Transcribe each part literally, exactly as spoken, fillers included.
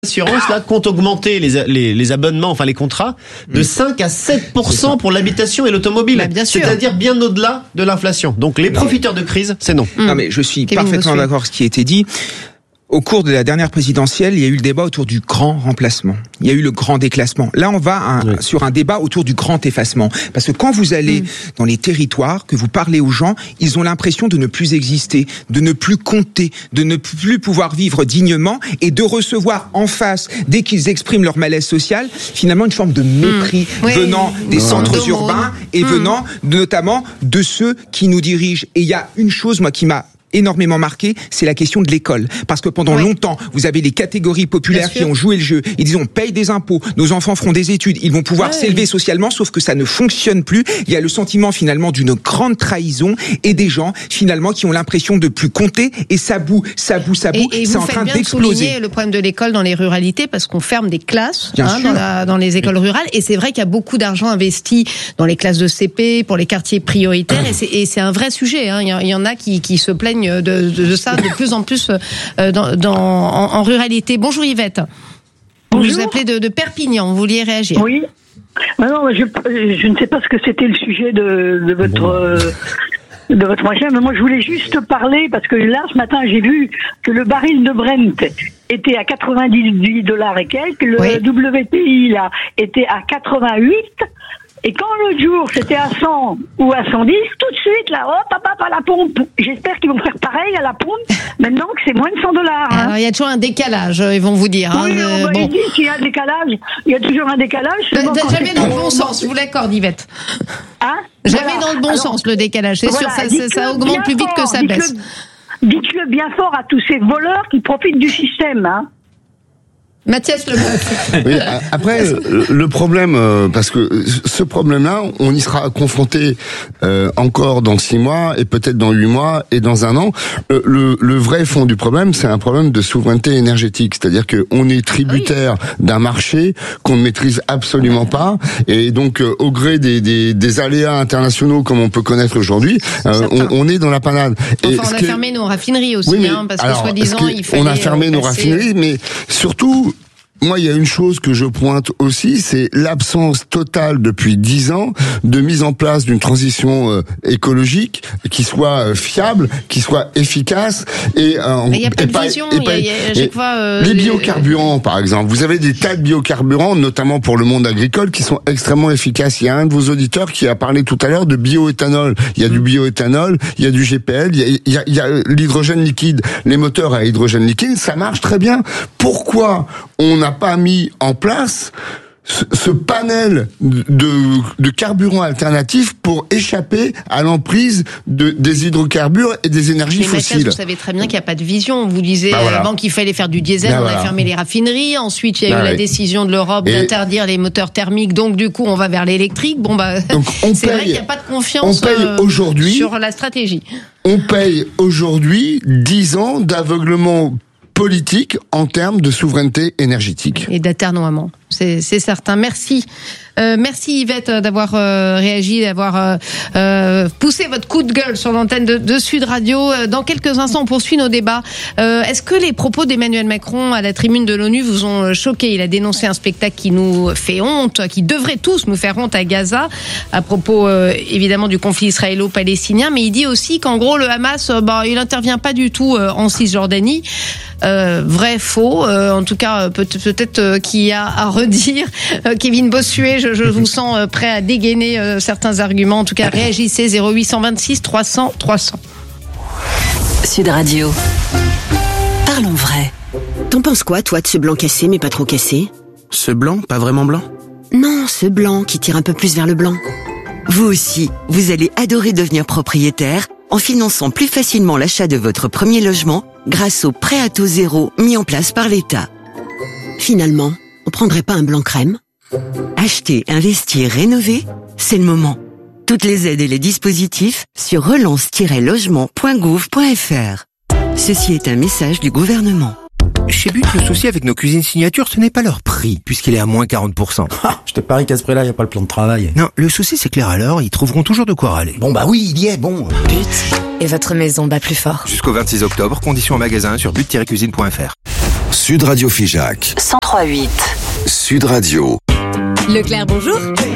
L'assurance là compte augmenter les, les, les abonnements, enfin les contrats, de cinq à sept pour cent pour l'habitation et l'automobile. Bah, bien sûr. C'est-à-dire bien au-delà de l'inflation. Donc les profiteurs de crise, c'est non. Non mais je suis Kevin parfaitement Bossuet. d'accord avec ce qui a été dit. Au cours de la dernière présidentielle, il y a eu le débat autour du grand remplacement. Il y a eu le grand déclassement. Là, on va un, Oui. sur un débat autour du grand effacement. Parce que quand vous allez Mm. dans les territoires, que vous parlez aux gens, ils ont l'impression de ne plus exister, de ne plus compter, de ne plus pouvoir vivre dignement et de recevoir en face, dès qu'ils expriment leur malaise social, finalement une forme de mépris Mm. Oui. venant des Non. centres D'aumône. urbains et Mm. venant de- notamment de ceux qui nous dirigent. Et il y a une chose, moi, qui m'a énormément marqué, c'est la question de l'école. Parce que pendant Oui. longtemps, vous avez les catégories populaires Bien qui sûr. ont joué le jeu. Ils disent on paye des impôts, nos enfants feront des études, ils vont pouvoir Ouais. s'élever socialement, sauf que ça ne fonctionne plus. Il y a le sentiment finalement d'une grande trahison et des gens finalement qui ont l'impression de plus compter et ça bout, ça bout, ça bout. Et, et C'est vous en faites train bien de d'exploser. souligner le problème de l'école dans les ruralités parce qu'on ferme des classes Bien hein, sûr. dans, la- dans les écoles rurales et c'est vrai qu'il y a beaucoup d'argent investi dans les classes de C P pour les quartiers prioritaires et c'est, et c'est un vrai sujet. Hein. Il, y, il y en a qui, qui se plaignent de, de, de ça de plus en plus euh, dans, dans, en, en ruralité. Bonjour Yvette. Vous Bonjour. nous appelez de, de Perpignan, vous vouliez réagir. Oui. Ah non, je, je ne sais pas ce que c'était le sujet de, de votre euh, de votre machin, mais moi je voulais juste parler parce que là ce matin j'ai vu que le baril de Brent était à quatre-vingt-dix dollars et quelques, le Oui. W T I là était à quatre-vingt-huit. Et quand l'autre jour c'était à cent ou à cent dix, tout de suite là, hop, hop, hop, à la pompe. J'espère qu'ils vont faire pareil à la pompe maintenant que c'est moins de cent dollars. Hein. Alors il y a toujours un décalage, ils vont vous dire. Hein, Oui, euh, on va bon. ils disent qu'il y a un décalage. Il y a toujours un décalage. seulement quand Jamais c'est dans le trop- bon sens, je vous l'accorde Yvette. Hein Jamais Voilà. dans le bon Alors, sens le décalage, c'est voilà, sûr, ça, ça, dites-le ça augmente bien plus vite que fort, ça dites-le- baisse. Dites-le bien fort à tous ces voleurs qui profitent du système. Hein. Mathias Leboeuf. Oui, a- après, euh, le problème, euh, parce que ce problème-là, on y sera confronté euh, encore dans six mois et peut-être dans huit mois et dans un an. Le, le, le vrai fond du problème, c'est un problème de souveraineté énergétique, c'est-à-dire que on est tributaire d'un marché qu'on ne maîtrise absolument pas, et donc euh, au gré des, des, des aléas internationaux comme on peut connaître aujourd'hui, euh, on, on est dans la panade. Et Enfin, on ce a qui est- fermé nos raffineries aussi, Oui, mais hein, parce que alors, soi-disant, ce qui est- il fallait. on a fermé euh, nos passer- raffineries, mais surtout, moi, il y a une chose que je pointe aussi, c'est l'absence totale depuis dix ans de mise en place d'une transition euh, écologique qui soit euh, fiable, qui soit efficace et euh, Mais il n'y a pas et de vision, et il y a- il y a à chaque et fois, euh, les les- biocarburants, par exemple. Vous avez des tas de biocarburants, notamment pour le monde agricole, qui sont extrêmement efficaces. Il y a un de vos auditeurs qui a parlé tout à l'heure de bioéthanol. Il y a du bioéthanol, il y a du G P L, il y a, il y a, il y a l'hydrogène liquide. Les moteurs à hydrogène liquide, ça marche très bien. Pourquoi on n'a pas mis en place ce, ce panel de, de carburants alternatifs pour échapper à l'emprise de, des hydrocarbures et des énergies Mais Mathias, fossiles? vous savez très bien qu'il n'y a pas de vision. Vous disiez Bah voilà. avant qu'il fallait faire du diesel, Bah on voilà. a fermé les raffineries. Ensuite, il y a Bah eu la ouais. décision de l'Europe Et- d'interdire les moteurs thermiques. Donc, du coup, on va vers l'électrique. Bon, bah, Donc, on c'est vrai paye- qu'il n'y a pas de confiance on paye euh, aujourd'hui- sur la stratégie. On paye aujourd'hui dix ans d'aveuglement politique en termes de souveraineté énergétique. Et d'aternoiement, c'est, c'est certain. Merci. Euh, merci Yvette d'avoir euh, réagi, d'avoir euh, euh, poussé votre coup de gueule sur l'antenne de, de Sud Radio. Euh, Dans quelques instants, on poursuit nos débats. Euh, est-ce que les propos d'Emmanuel Macron à la tribune de l'ONU vous ont choqué? Il a dénoncé un spectacle qui nous fait honte, qui devrait tous nous faire honte à Gaza, à propos euh, évidemment du conflit israélo-palestinien, mais il dit aussi qu'en gros le Hamas, euh, bah, il n'intervient pas du tout euh, en Cisjordanie. Euh, vrai, faux, euh, en tout cas peut- peut-être euh, qu'il y a à redire. Euh, Kevin Bossuet, je, je vous sens euh, prêt à dégainer euh, certains arguments. En tout cas, réagissez zéro huit cent vingt-six trois cents trois cents. Sud Radio. Parlons vrai. T'en penses quoi, toi, de ce blanc cassé, mais pas trop cassé? Ce blanc, pas vraiment blanc? Non, ce blanc qui tire un peu plus vers le blanc. Vous aussi, vous allez adorer devenir propriétaire en finançant plus facilement l'achat de votre premier logement grâce au prêt à taux zéro mis en place par l'État. Finalement, on prendrait pas un blanc crème? Acheter, investir, rénover, c'est le moment. Toutes les aides et les dispositifs sur relance tiret logement point gouv point f r. Ceci est un message du gouvernement. Chez But, le souci avec nos cuisines signature, ce n'est pas leur prix, puisqu'il est à moins quarante pour cent. Ah, je te parie qu'à ce prix-là, il n'y a pas le plan de travail. Non, le souci c'est que les râleurs, ils trouveront toujours de quoi râler. Bon bah oui, il y est, bon. But et votre maison bat plus fort. Jusqu'au vingt-six octobre, conditions en magasin sur but tiret cuisine point f r. Sud Radio Figeac. cent trois virgule huit. Sud Radio. Leclerc, bonjour.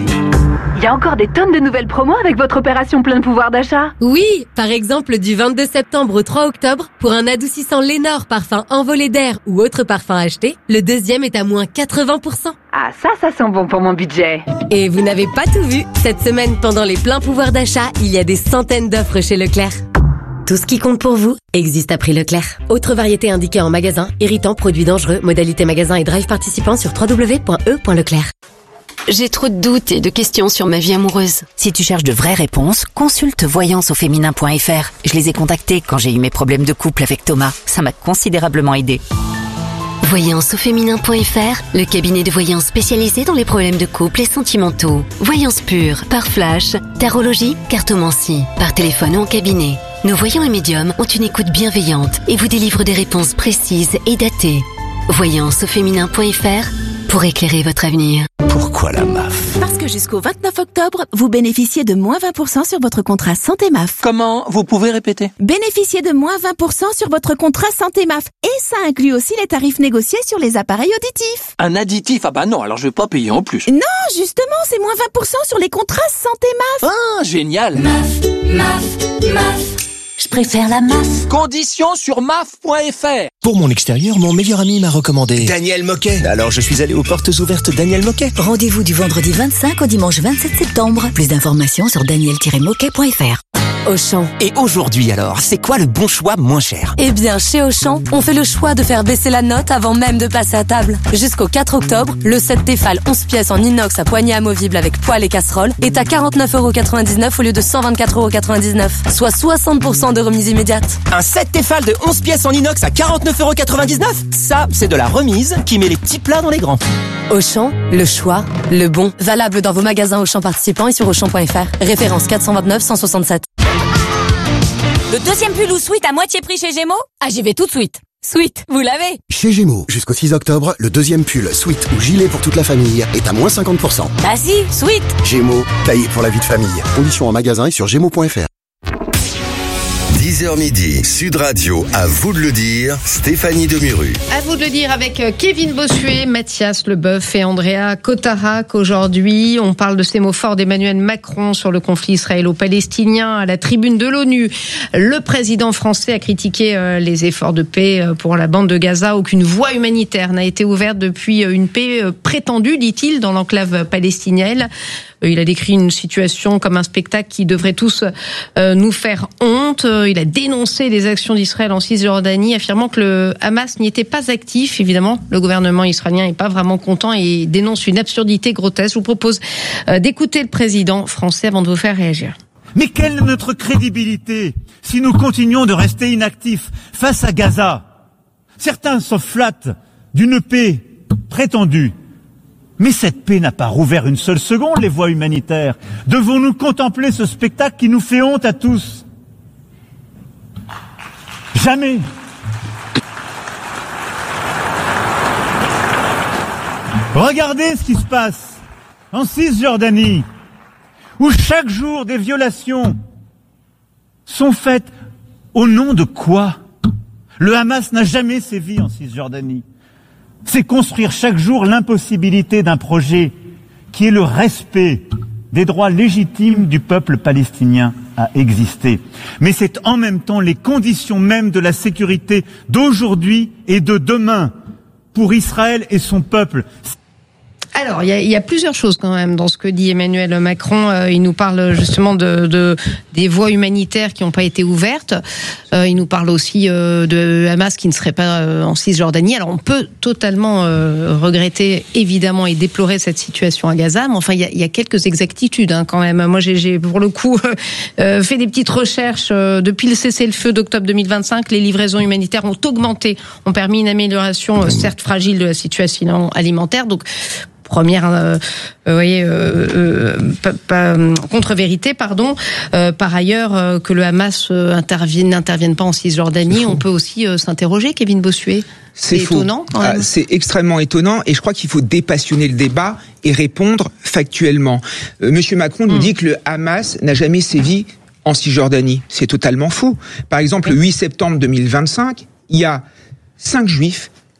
Il y a encore des tonnes de nouvelles promos avec votre opération plein de pouvoir d'achat. Oui, par exemple du vingt-deux septembre au trois octobre, pour un adoucissant Lénore parfum envolé d'air ou autre parfum acheté, le deuxième est à moins quatre-vingts pour cent. Ah ça, ça sent bon pour mon budget. Et vous n'avez pas tout vu. Cette semaine, pendant les pleins pouvoirs d'achat, il y a des centaines d'offres chez Leclerc. Tout ce qui compte pour vous existe à prix Leclerc. Autre variété indiquée en magasin, irritant, produits dangereux, modalité magasin et drive participant sur w w w point e point leclerc. J'ai trop de doutes et de questions sur ma vie amoureuse. Si tu cherches de vraies réponses, consulte voyance au féminin point f r. Je les ai contactés quand j'ai eu mes problèmes de couple avec Thomas. Ça m'a considérablement aidé. voyance au féminin point f r, le cabinet de voyance spécialisé dans les problèmes de couple et sentimentaux. Voyance pure, par flash, tarologie, cartomancie, par téléphone ou en cabinet. Nos voyants et médiums ont une écoute bienveillante et vous délivrent des réponses précises et datées. voyance au féminin point f r pour éclairer votre avenir. Pourquoi la M A F? Parce que jusqu'au vingt-neuf octobre, vous bénéficiez de moins vingt pour cent sur votre contrat santé M A F. Comment? Vous pouvez répéter? Bénéficiez de moins vingt pour cent sur votre contrat santé M A F. Et ça inclut aussi les tarifs négociés sur les appareils auditifs. Un additif? Ah bah non, alors je vais pas payer en plus. Non, justement, c'est moins vingt pour cent sur les contrats santé M A F. Ah, génial. M A F, M A F, M A F. Je préfère la M A F. Conditions sur M A F point f r. Pour mon extérieur, mon meilleur ami m'a recommandé Daniel Moquet. Alors je suis allé aux portes ouvertes Daniel Moquet. Rendez-vous du vendredi vingt-cinq au dimanche vingt-sept septembre. Plus d'informations sur daniel tiret moquet point f r. Auchan. Et aujourd'hui alors, c'est quoi le bon choix moins cher? Eh bien, chez Auchan, on fait le choix de faire baisser la note avant même de passer à table. Jusqu'au quatre octobre, le set Tefal onze pièces en inox à poignée amovible avec poêle et casserole est à quarante-neuf euros quatre-vingt-dix-neuf au lieu de cent vingt-quatre euros quatre-vingt-dix-neuf, soit soixante pour cent de remise immédiate. Un set Tefal de onze pièces en inox à quarante-neuf euros quatre-vingt-dix-neuf? Ça, c'est de la remise qui met les petits plats dans les grands. Auchan, le choix, le bon. Valable dans vos magasins Auchan participants et sur auchan point f r. Référence quatre cent vingt-neuf cent soixante-sept. Le deuxième pull ou sweat à moitié prix chez Gémeaux? Ah, j'y vais tout de suite. Sweat, vous l'avez? Chez Gémeaux, jusqu'au six octobre, le deuxième pull, sweat ou gilet pour toute la famille est à moins cinquante pour cent. Ah si, sweat. Gémeaux, taillé pour la vie de famille. Conditions en magasin et sur gémeaux point f r. dix heures midi, Sud Radio, à vous de le dire, Stéphanie Demuru. À vous de le dire avec Kevin Bossuet, Mathias Leboeuf et Andrea Cotarac. Aujourd'hui, on parle de ces mots forts d'Emmanuel Macron sur le conflit israélo-palestinien à la tribune de l'ONU. Le président français a critiqué les efforts de paix pour la bande de Gaza. Aucune voie humanitaire n'a été ouverte depuis une paix prétendue, dit-il, dans l'enclave palestinienne. Il a décrit une situation comme un spectacle qui devrait tous euh, nous faire honte. Il a dénoncé les actions d'Israël en Cisjordanie, affirmant que le Hamas n'y était pas actif. Évidemment, le gouvernement israélien n'est pas vraiment content et dénonce une absurdité grotesque. Je vous propose euh, d'écouter le président français avant de vous faire réagir. Mais quelle est notre crédibilité si nous continuons de rester inactifs face à Gaza? Certains se flattent d'une paix prétendue. Mais cette paix n'a pas rouvert une seule seconde les voies humanitaires. Devons-nous contempler ce spectacle qui nous fait honte à tous? Jamais. Regardez ce qui se passe en Cisjordanie, où chaque jour des violations sont faites au nom de quoi? Le Hamas n'a jamais sévi en Cisjordanie. C'est construire chaque jour l'impossibilité d'un projet qui est le respect des droits légitimes du peuple palestinien à exister. Mais c'est en même temps les conditions mêmes de la sécurité d'aujourd'hui et de demain pour Israël et son peuple. Alors, il y, a, il y a plusieurs choses quand même dans ce que dit Emmanuel Macron. Euh, il nous parle justement de, de des voies humanitaires qui n'ont pas été ouvertes. Euh, il nous parle aussi euh, de Hamas qui ne serait pas euh, en Cisjordanie. Alors, on peut totalement euh, regretter, évidemment, et déplorer cette situation à Gaza. Mais enfin, il y a, il y a quelques exactitudes hein, quand même. Moi, j'ai, j'ai pour le coup euh, fait des petites recherches. Euh, depuis le cessez-le-feu d'octobre deux mille vingt-cinq, les livraisons humanitaires ont augmenté, ont permis une amélioration, euh, certes fragile, de la situation alimentaire. Donc, Première, euh, vous voyez, euh, euh, pas, pas, contre-vérité, pardon. Euh, par ailleurs, euh, que le Hamas euh, intervienne, n'intervienne pas en Cisjordanie, on peut aussi euh, s'interroger, Kevin Bossuet. C'est, c'est étonnant, quand même. Ah, c'est extrêmement étonnant, et je crois qu'il faut dépassionner le débat et répondre factuellement. Euh, Monsieur Macron nous mmh. dit que le Hamas n'a jamais sévi en Cisjordanie. C'est totalement faux. Par exemple, le huit septembre deux mille vingt-cinq, il y a cinq juifs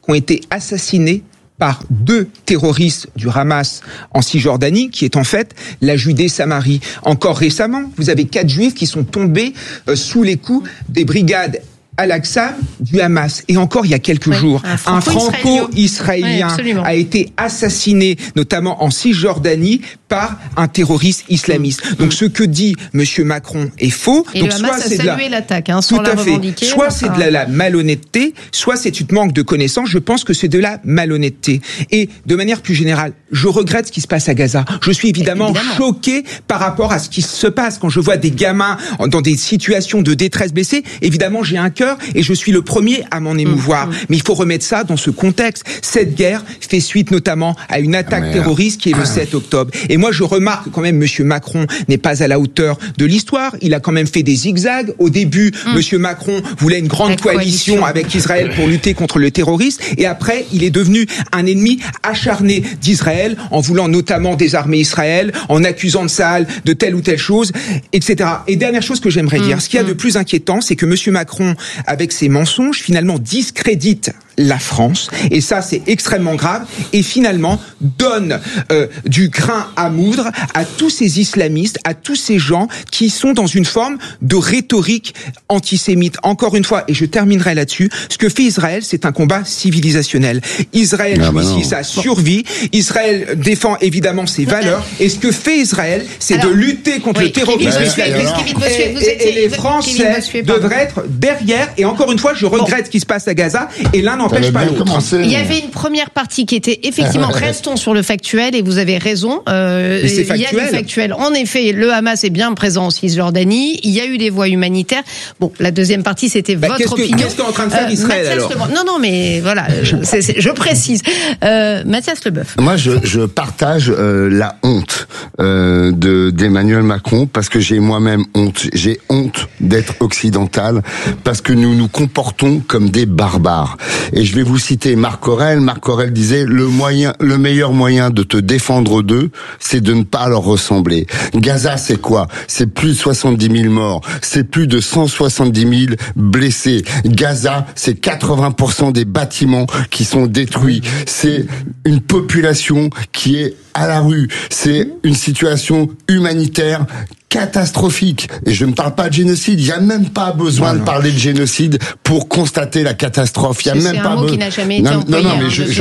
qui ont été assassinés par deux terroristes du Hamas en Cisjordanie, qui est en fait la Judée-Samarie. Encore récemment, vous avez quatre juifs qui sont tombés euh, sous les coups des brigades Al-Aqsa du Hamas. Et encore il y a quelques oui, jours, un, franco un franco-israélien oui, a été assassiné, notamment en Cisjordanie, par un terroriste islamiste. Mmh. Donc ce que dit Monsieur Macron est faux. Et Donc le Hamas soit a c'est de la... l'attaque, hein, sans Tout la à fait. revendiquer. Soit enfin... c'est de la, la malhonnêteté, soit c'est du manque de connaissances. Je pense que c'est de la malhonnêteté. Et de manière plus générale, je regrette ce qui se passe à Gaza. Je suis évidemment, évidemment. choqué par rapport à ce qui se passe quand je vois des gamins dans des situations de détresse blessés. Évidemment, j'ai un cœur et je suis le premier à m'en émouvoir. Mmh, mmh. Mais il faut remettre ça dans ce contexte. Cette guerre fait suite notamment à une attaque ah, terroriste qui est le sept octobre. Et moi, je remarque quand même Monsieur Macron n'est pas à la hauteur de l'histoire. Il a quand même fait des zigzags. Au début, mmh. Monsieur Macron voulait une grande coalition, coalition avec Israël pour lutter contre le terrorisme. Et après, il est devenu un ennemi acharné d'Israël en voulant notamment désarmer Israël, en accusant de Tsahal de telle ou telle chose, et cetera. Et dernière chose que j'aimerais mmh. dire, ce qu'il y a de plus inquiétant, c'est que Monsieur Macron, avec ses mensonges, finalement discrédite la France, et ça c'est extrêmement grave, et finalement donne euh, du grain à moudre à tous ces islamistes, à tous ces gens qui sont dans une forme de rhétorique antisémite. Encore une fois, et je terminerai là-dessus, ce que fait Israël, c'est un combat civilisationnel. Israël ah joue bah ici sa survie, Israël défend évidemment ses valeurs, et ce que fait Israël, c'est alors, de lutter contre oui, le terrorisme islamiste, et, et, et les Français devraient être derrière, et encore une fois, je regrette bon. ce qui se passe à Gaza, et l'un n'empêche pas l'autre. Il y avait une première partie qui était effectivement, restons sur le factuel, et vous avez raison, euh, il y a du factuel. En effet, le Hamas est bien présent en Cisjordanie, il y a eu des voies humanitaires. Bon, la deuxième partie, c'était bah, votre qu'est-ce que, opinion. Qu'est-ce qu'est en train de faire euh, Israël alors Leboeuf. Non, non, mais voilà, c'est, c'est, je précise. Euh, Mathias Leboeuf. Moi, je, je partage euh, la honte euh, de d'Emmanuel Macron, parce que j'ai moi-même honte. J'ai honte d'être occidental, parce que nous nous comportons comme des barbares. Et je vais vous citer Marc Aurèle. Marc Aurèle disait le moyen, le meilleur moyen de te défendre d'eux, c'est de ne pas leur ressembler. Gaza, c'est quoi? C'est plus de soixante-dix mille morts, c'est plus de cent soixante-dix mille blessés. Gaza, c'est quatre-vingts pour cent des bâtiments qui sont détruits. C'est une population qui est à la rue. C'est une situation humanitaire catastrophique. Et je ne parle pas de génocide. Il n'y a même pas besoin non, de parler de génocide pour constater la catastrophe. Il y a c'est même un pas mot be... qui n'a jamais été non, employé. Non, non, mais je, je, je,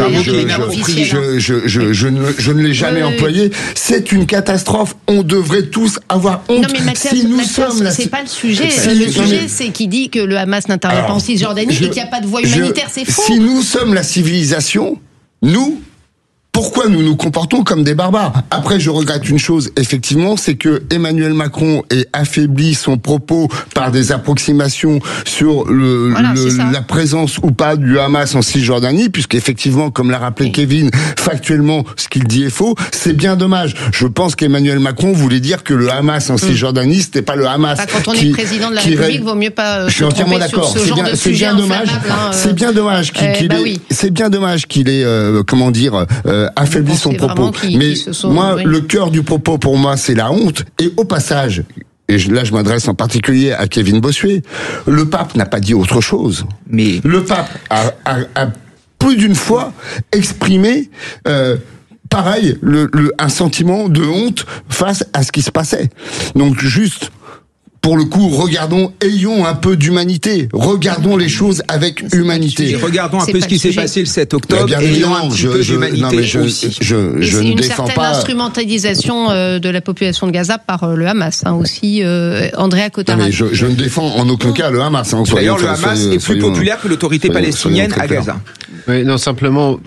je, je, je, je, ne, je ne l'ai jamais oui, employé. Oui. C'est une catastrophe. On devrait tous avoir honte. Non, mais Mathias, si nous Mathias, sommes c'est la... pas le sujet. Si, le non, sujet, mais... c'est qui dit que le Hamas n'intervient pas en Cisjordanie je, et qu'il n'y a pas de voie humanitaire. Je, c'est faux. Si nous sommes la civilisation, nous, pourquoi nous nous comportons comme des barbares? Après, je regrette une chose, effectivement, c'est que Emmanuel Macron ait affaibli son propos par des approximations sur le, voilà, le la présence ou pas du Hamas en Cisjordanie, puisqu'effectivement, comme l'a rappelé oui. Kevin, factuellement, ce qu'il dit est faux. C'est bien dommage. Je pense qu'Emmanuel Macron voulait dire que le Hamas en Cisjordanie, c'était pas le Hamas. Bah, quand on qui, est président de la qui République, vaut mieux pas. Euh, je suis entièrement d'accord. C'est bien, c'est bien dommage. Hein, c'est bien dommage qu'il, euh, qu'il bah ait. Oui. C'est bien dommage qu'il ait, euh, comment dire. Euh, affaibli bon, son propos. Qui, mais qui sont, moi, oui. le cœur du propos pour moi, c'est la honte. Et au passage, et là je m'adresse en particulier à Kevin Bossuet, le pape n'a pas dit autre chose. Mais le pape a, a, a plus d'une fois exprimé euh, pareil, le, le, un sentiment de honte face à ce qui se passait. Donc juste... Pour le coup, regardons, ayons un peu d'humanité. Regardons les choses avec humanité. Regardons un c'est peu ce qui s'est passé le sept octobre. Bien ayons un petit je, peu je, d'humanité non, mais je, aussi. Je, je, je ne une défends certaine pas. instrumentalisation euh, de la population de Gaza par euh, le Hamas, hein, aussi. Euh, Andrea Cotara. Non, mais je, je ne défends en aucun cas le Hamas. Hein, D'ailleurs, le Hamas soyons, est plus soyons, populaire que l'autorité soyons, palestinienne soyons à Gaza. Oui, non, simplement,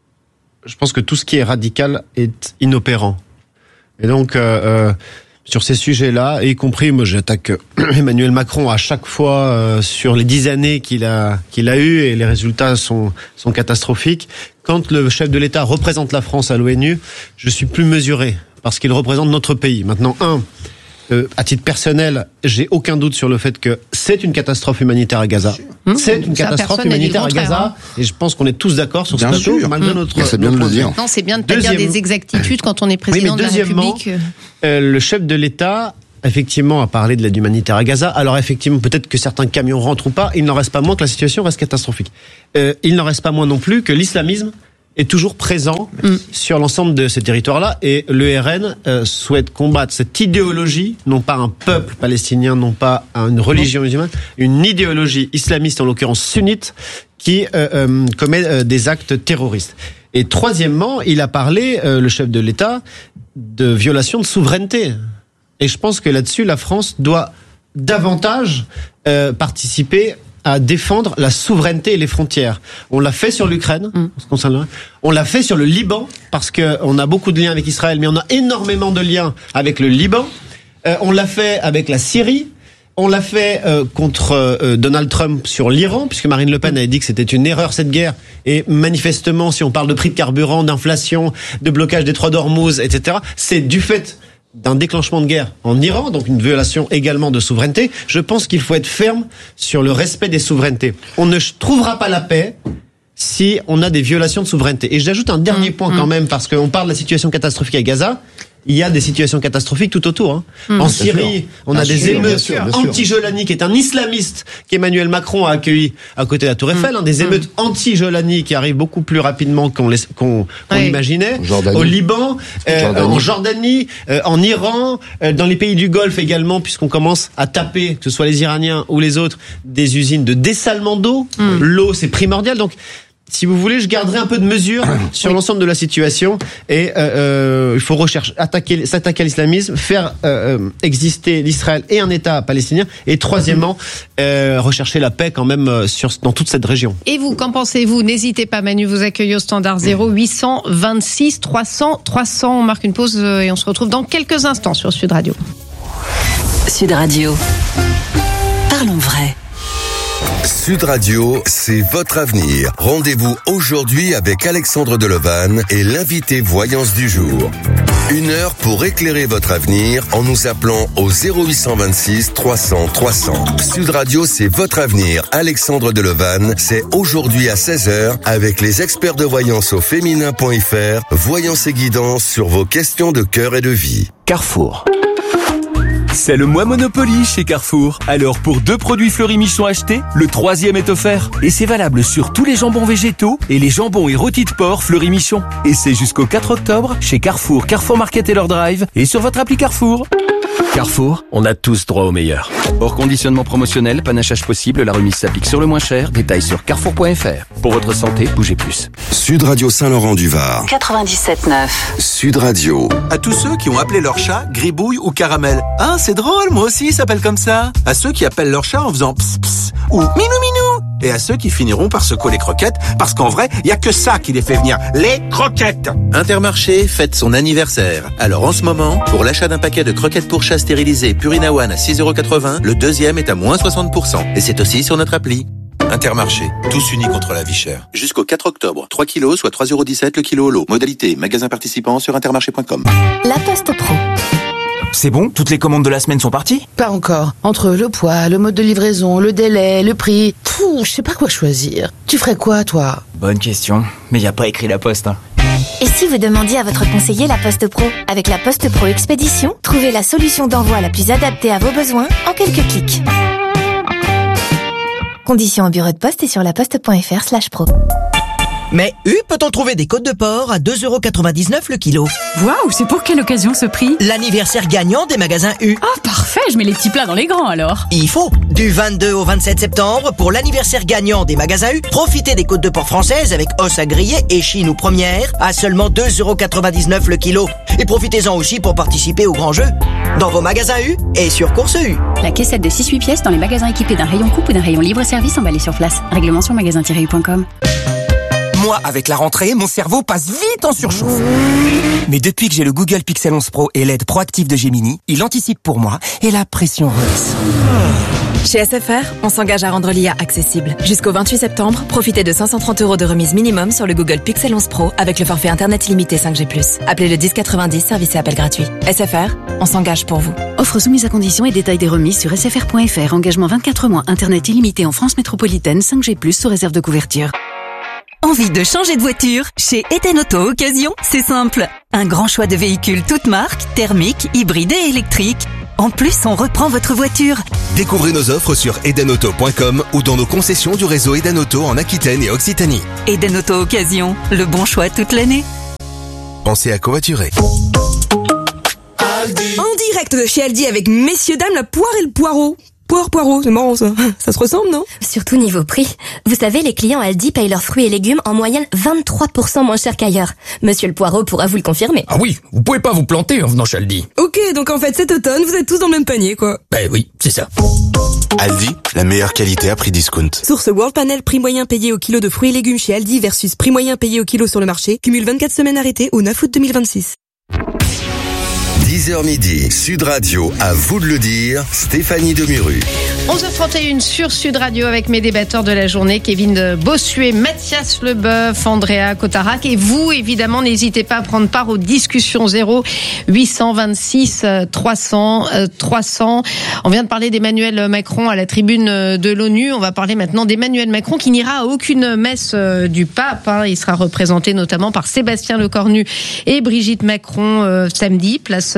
je pense que tout ce qui est radical est inopérant. Et donc. Euh, euh, Sur ces sujets-là, y compris, moi j'attaque Emmanuel Macron à chaque fois euh, sur les dix années qu'il a qu'il a eues et les résultats sont sont catastrophiques. Quand le chef de l'État représente la France à l'ONU, je suis plus mesuré parce qu'il représente notre pays. Maintenant, un, euh, à titre personnel, j'ai aucun doute sur le fait que c'est une catastrophe humanitaire à Gaza. Mmh, c'est une catastrophe humanitaire à Gaza, hein. Et je pense qu'on est tous d'accord sur ce plateau, malgré mmh. notre. C'est bien de le dire. Non, c'est bien de pas dire des exactitudes quand on est président oui, mais de la République. Euh, le chef de l'État effectivement à parler de l'aide humanitaire à Gaza. Alors effectivement, peut-être que certains camions rentrent ou pas, il n'en reste pas moins que la situation reste catastrophique. Euh, il n'en reste pas moins non plus que l'islamisme est toujours présent mm. sur l'ensemble de ces territoires-là, et l'E R N euh, souhaite combattre cette idéologie, non pas un peuple palestinien, non pas une religion musulmane, une idéologie islamiste, en l'occurrence sunnite, qui euh, euh, commet euh, des actes terroristes. Et troisièmement, il a parlé, euh, le chef de l'État, de violation de souveraineté. Et je pense que là-dessus, la France doit davantage euh, participer à défendre la souveraineté et les frontières. On l'a fait sur l'Ukraine, mm. ce concerne, on l'a fait sur le Liban, parce que on a beaucoup de liens avec Israël, mais on a énormément de liens avec le Liban. Euh, on l'a fait avec la Syrie. On l'a fait euh, contre euh, Donald Trump sur l'Iran, puisque Marine Le Pen avait dit que c'était une erreur cette guerre. Et manifestement, si on parle de prix de carburant, d'inflation, de blocage des trois d'Ormuz, et cetera, c'est du fait d'un déclenchement de guerre en Iran, donc une violation également de souveraineté. Je pense qu'il faut être ferme sur le respect des souverainetés. On ne trouvera pas la paix si on a des violations de souveraineté. Et j'ajoute un dernier mmh, point mmh. quand même, parce qu'on parle de la situation catastrophique à Gaza. Il y a des situations catastrophiques tout autour. Hein. Mmh. En Syrie, on a ah, des sûr, émeutes anti-Jolani, qui est un islamiste qu'Emmanuel Macron a accueilli à côté de la Tour Eiffel. Mmh. Hein, des émeutes mmh. anti-Jolani qui arrivent beaucoup plus rapidement qu'on les, qu'on, qu'on oui. imaginait. Au Liban, euh, Jordanie. en Jordanie, euh, en Iran, euh, dans les pays du Golfe également, puisqu'on commence à taper, que ce soit les Iraniens ou les autres, des usines de dessalement d'eau. Mmh. L'eau, c'est primordial. Donc, si vous voulez, je garderai un peu de mesure sur oui. l'ensemble de la situation, et euh, euh, il faut rechercher, attaquer, s'attaquer à l'islamisme, faire euh, exister l'Israël et un État palestinien, et troisièmement, euh, rechercher la paix quand même sur, dans toute cette région. Et vous, qu'en pensez-vous? N'hésitez pas, Manu vous accueille au standard zéro huit cent vingt-six trois cents trois cents. On marque une pause et on se retrouve dans quelques instants sur Sud Radio. Sud Radio. Parlons vrai. Sud Radio, c'est votre avenir. Rendez-vous aujourd'hui avec Alexandre Delevanne et l'invité voyance du jour. Une heure pour éclairer votre avenir en nous appelant au zéro huit cent vingt-six trois cents trois cents. Sud Radio, c'est votre avenir. Alexandre Delevanne, c'est aujourd'hui à seize heures avec les experts de voyance au féminin point f r. Voyance et guidance sur vos questions de cœur et de vie. Carrefour. C'est le mois Monopoly chez Carrefour. Alors pour deux produits Fleury Michon achetés, le troisième est offert. Et c'est valable sur tous les jambons végétaux et les jambons et rôtis de porc Fleury Michon. Et c'est jusqu'au quatre octobre chez Carrefour, Carrefour Market et leur drive et sur votre appli Carrefour. Carrefour, on a tous droit au meilleur. Hors conditionnement promotionnel, panachage possible, la remise s'applique sur le moins cher. Détails sur carrefour point f r. Pour votre santé, bougez plus. Sud Radio Saint-Laurent-du-Var. quatre-vingt-dix-sept neuf. Sud Radio. À tous ceux qui ont appelé leur chat Gribouille ou Caramel. Ah, c'est drôle, moi aussi, il s'appelle comme ça. À ceux qui appellent leur chat en faisant ps ps ou minou minou. Et à ceux qui finiront par secouer les croquettes, parce qu'en vrai, il y a que ça qui les fait venir, les croquettes. Intermarché fête son anniversaire. Alors en ce moment, pour l'achat d'un paquet de croquettes pour chat stérilisées Purina One à six euros quatre-vingts, le deuxième est à moins soixante pour cent. Et c'est aussi sur notre appli. Intermarché, tous unis contre la vie chère. Jusqu'au quatre octobre, trois kilos, soit trois euros dix-sept le kilo au lot. Modalité, magasin participant sur intermarché point com. La Poste Pro. C'est bon? Toutes les commandes de la semaine sont parties? Pas encore. Entre le poids, le mode de livraison, le délai, le prix... Pouh, je sais pas quoi choisir. Tu ferais quoi, toi? Bonne question. Mais y a pas écrit la Poste, hein. Et si vous demandiez à votre conseiller la Poste Pro? Avec la Poste Pro Expédition, trouvez la solution d'envoi la plus adaptée à vos besoins en quelques clics. Conditions au bureau de poste et sur laposte point f r slash pro. Mais U, peut-on trouver des côtes de porc à deux euros quatre-vingt-dix-neuf le kilo? Waouh, c'est pour quelle occasion ce prix? L'anniversaire gagnant des magasins U. Ah, parfait, je mets les petits plats dans les grands alors. Il faut. Du vingt-deux au vingt-sept septembre, pour l'anniversaire gagnant des magasins U, profitez des côtes de porc françaises avec os à griller et chine ou première à seulement deux euros quatre-vingt-dix-neuf le kilo. Et profitez-en aussi pour participer au grand jeu. Dans vos magasins U et sur Course U. La caissette de six huit pièces dans les magasins équipés d'un rayon coupe ou d'un rayon libre-service emballé sur place. Règlement sur magasin tiret u point com. Moi, avec la rentrée, mon cerveau passe vite en surchauffe. Mais depuis que j'ai le Google Pixel onze Pro et l'aide proactive de Gemini, il anticipe pour moi et la pression redescend. Chez S F R, on s'engage à rendre l'I A accessible. Jusqu'au vingt-huit septembre, profitez de cinq cent trente euros de remise minimum sur le Google Pixel onze Pro avec le forfait Internet illimité cinq G plus. Appelez le dix quatre-vingt-dix, service et appel gratuit. S F R, on s'engage pour vous. Offre soumise à conditions et détails des remises sur s f r point f r. Engagement vingt-quatre mois, Internet illimité en France métropolitaine, cinq G plus, sous réserve de couverture. Envie de changer de voiture? Chez Eten Auto Occasion, c'est simple. Un grand choix de véhicules toutes marques, thermiques, hybrides et électriques. En plus, on reprend votre voiture. Découvrez nos offres sur eden auto point com ou dans nos concessions du réseau Eden Auto en Aquitaine et Occitanie. Eden Auto Occasion, le bon choix toute l'année. Pensez à covoiturer. En direct de chez Aldi avec messieurs dames la poire et le poireau. Poire, poireau, c'est marrant ça. Ça se ressemble, non? Surtout niveau prix. Vous savez, les clients Aldi payent leurs fruits et légumes en moyenne vingt-trois pour cent moins cher qu'ailleurs. Monsieur le Poireau pourra vous le confirmer. Ah oui, vous pouvez pas vous planter en venant chez Aldi. Ok, donc en fait cet automne, vous êtes tous dans le même panier, quoi. Ben oui, c'est ça. Aldi, la meilleure qualité à prix discount. Source World Panel, prix moyen payé au kilo de fruits et légumes chez Aldi versus prix moyen payé au kilo sur le marché. Cumule vingt-quatre semaines arrêtées au neuf août deux mille vingt-six. dix heures midi, Sud Radio, à vous de le dire, Stéphanie Demuru. onze heures trente et une sur Sud Radio avec mes débatteurs de la journée, Kevin Bossuet, Mathias Leboeuf, Andrea Cotarac. Et vous, évidemment, n'hésitez pas à prendre part aux discussions zéro huit cent vingt-six trois cents trois cents. On vient de parler d'Emmanuel Macron à la tribune de l'ONU. On va parler maintenant d'Emmanuel Macron qui n'ira à aucune messe du pape. Il sera représenté notamment par Sébastien Lecornu et Brigitte Macron euh, samedi, place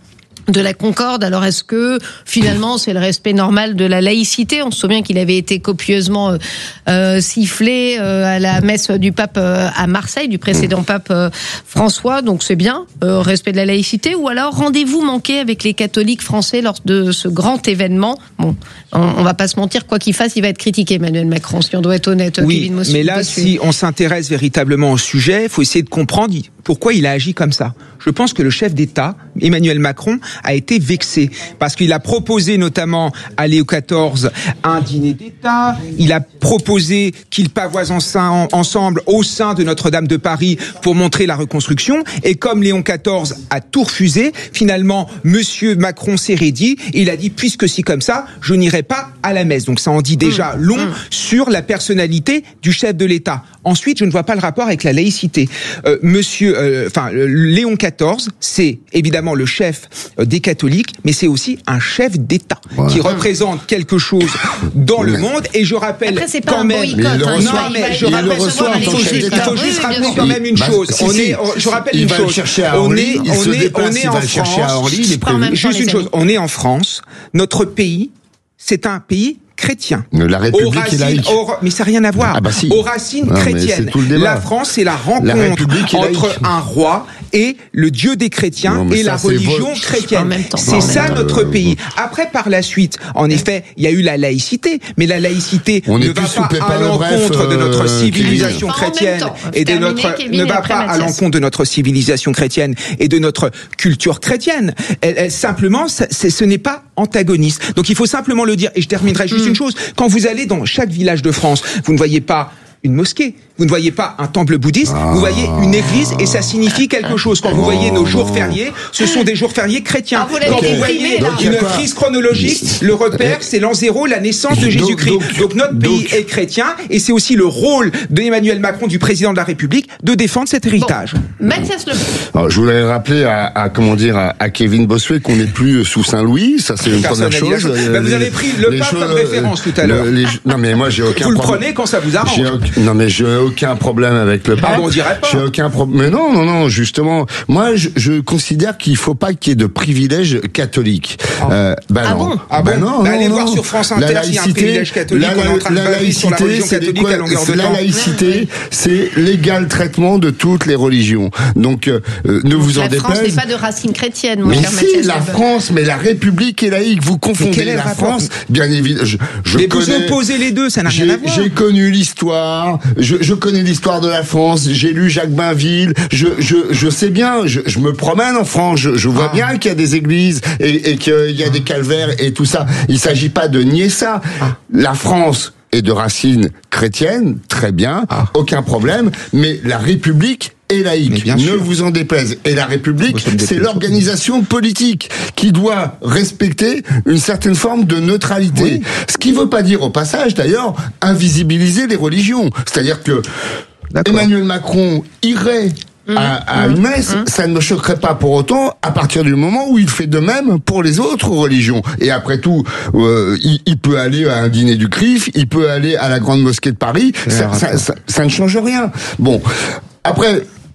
de la Concorde. Alors est-ce que finalement c'est le respect normal de la laïcité? On se souvient qu'il avait été copieusement euh, sifflé euh, à la messe du pape euh, à Marseille, du précédent pape euh, François, donc c'est bien, euh, respect de la laïcité. Ou alors rendez-vous manqué avec les catholiques français lors de ce grand événement. Bon, on, on va pas se mentir, quoi qu'il fasse, il va être critiqué, Emmanuel Macron, si on doit être honnête. Oui, Kevin Bossuet, mais là, Bossuet. si on s'intéresse véritablement au sujet, il faut essayer de comprendre pourquoi il a agi comme ça. Je pense que le chef d'État, Emmanuel Macron, a été vexé parce qu'il a proposé notamment à Léo quatorze un dîner d'État. Il a proposé qu'ils pavoisent ensemble au sein de Notre-Dame de Paris pour montrer la reconstruction. Et comme Léon quatorze a tout refusé, finalement, Monsieur Macron s'est raidi. Il a dit, puisque c'est comme ça, je n'irai pas à la messe. Donc ça en dit déjà long mmh. sur la personnalité du chef de l'État. Ensuite, je ne vois pas le rapport avec la laïcité. Euh, monsieur, euh, enfin, Léon quatorze, c'est évidemment le chef des catholiques, mais c'est aussi un chef d'État voilà. qui représente quelque chose dans le monde. Et je rappelle Après, quand même, boycott, hein, non, mais je rappelle, il faut juste rappeler quand même une chose. On est, je rappelle une chose. On est, on est, on est en France. Juste une chose. On est en France. Notre pays, c'est un pays chrétien. La République racines, est laïque. Aux, mais ça n'a rien à voir. Ah bah si. Aux racines non, chrétiennes. La France, c'est la rencontre la entre un roi et le Dieu des chrétiens non, et ça, la religion beau. chrétienne. C'est ça notre euh, pays. Après, par la suite, en effet, il y a eu la laïcité, mais la laïcité on ne va pas à l'encontre euh, de notre civilisation chrétienne et de notre ne va pas à l'encontre de notre civilisation chrétienne et de notre culture chrétienne. Elle, elle, simplement, ça, c'est, ce n'est pas antagoniste. Donc, il faut simplement le dire. Et je terminerai juste une chose, quand vous allez dans chaque village de France, vous ne voyez pas une mosquée, vous ne voyez pas un temple bouddhiste, ah. vous voyez une église et ça signifie quelque chose. Quand vous voyez nos jours fériés, ce sont des jours fériés chrétiens. Ah, vous Quand vous voyez donc, une frise chronologique, le repère, c'est l'an zéro, la naissance de Jésus-Christ. Donc, donc, donc notre pays donc, est chrétien et c'est aussi le rôle d'Emmanuel Macron, du président de la République, de défendre cet héritage. Bon. Mathias Alors, je voulais rappeler à, à comment dire à, à Kevin Bossuet qu'on n'est plus sous Saint-Louis, ça c'est une première chose. Ben, vous avez pris le pape comme référence tout à l'heure. Non mais moi j'ai aucun Vous le prenez quand ça vous arrange. Non mais j'ai aucun problème avec le pape. Ah bon, on dirait pas. J'ai aucun problème. Mais non, non, non, justement. Moi, je, je considère qu'il faut pas qu'il y ait de privilèges catholiques. Oh. Euh, bah ah non. bon Ah bah non, bah non, allez non, voir non. sur France Inter, la s'il y a un privilège catholique, la, on est en train de la bâtir sur la religion catholique à longueur de quoi, temps. La laïcité, c'est l'égal traitement de toutes les religions. Donc, euh, ne vous Donc, en la déplaise. La France n'est pas de racines chrétiennes, mon mais cher si, Mathias. la France, mais la République est laïque. Vous confondez la France, bien évidemment. Je, je mais connais, vous opposez les deux, ça n'a rien à voir. J'ai connu l'histoire. Je, je connais l'histoire de la France. J'ai lu Jacques Bainville. Je, je, je sais bien. Je, je me promène en France. Je, je vois ah. bien qu'il y a des églises et, et qu'il y a des calvaires et tout ça. Il s'agit pas de nier ça. Ah. La France est de racines chrétiennes, très bien, ah. aucun problème. Mais la République est laïque, ne sûr. vous en déplaise. Et la République, c'est l'organisation politique qui doit respecter une certaine forme de neutralité. Oui. Ce qui ne veut pas dire au passage, d'ailleurs, invisibiliser les religions. C'est-à-dire que Emmanuel Macron irait à, à une messe, mmh. ça ne me choquerait pas pour autant à partir du moment où il fait de même pour les autres religions. Et après tout, euh, il, il peut aller à un dîner du C R I F, il peut aller à la Grande Mosquée de Paris, ça, ça, ça, ça ne change rien. Bon, après...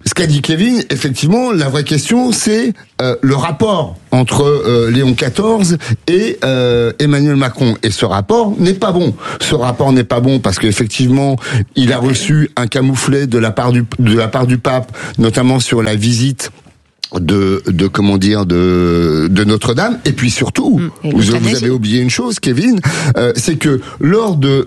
ce qu'a dit Kevin, effectivement, la vraie question, c'est euh, le rapport entre euh, Léon quatorze et euh, Emmanuel Macron. Et ce rapport n'est pas bon. Ce rapport n'est pas bon parce qu'effectivement, il a reçu un camouflet de la part du de la part du pape, notamment sur la visite de de comment dire de de Notre-Dame. Et puis surtout, mmh, et vous, vous avez oublié une chose, Kevin, euh, c'est que lors de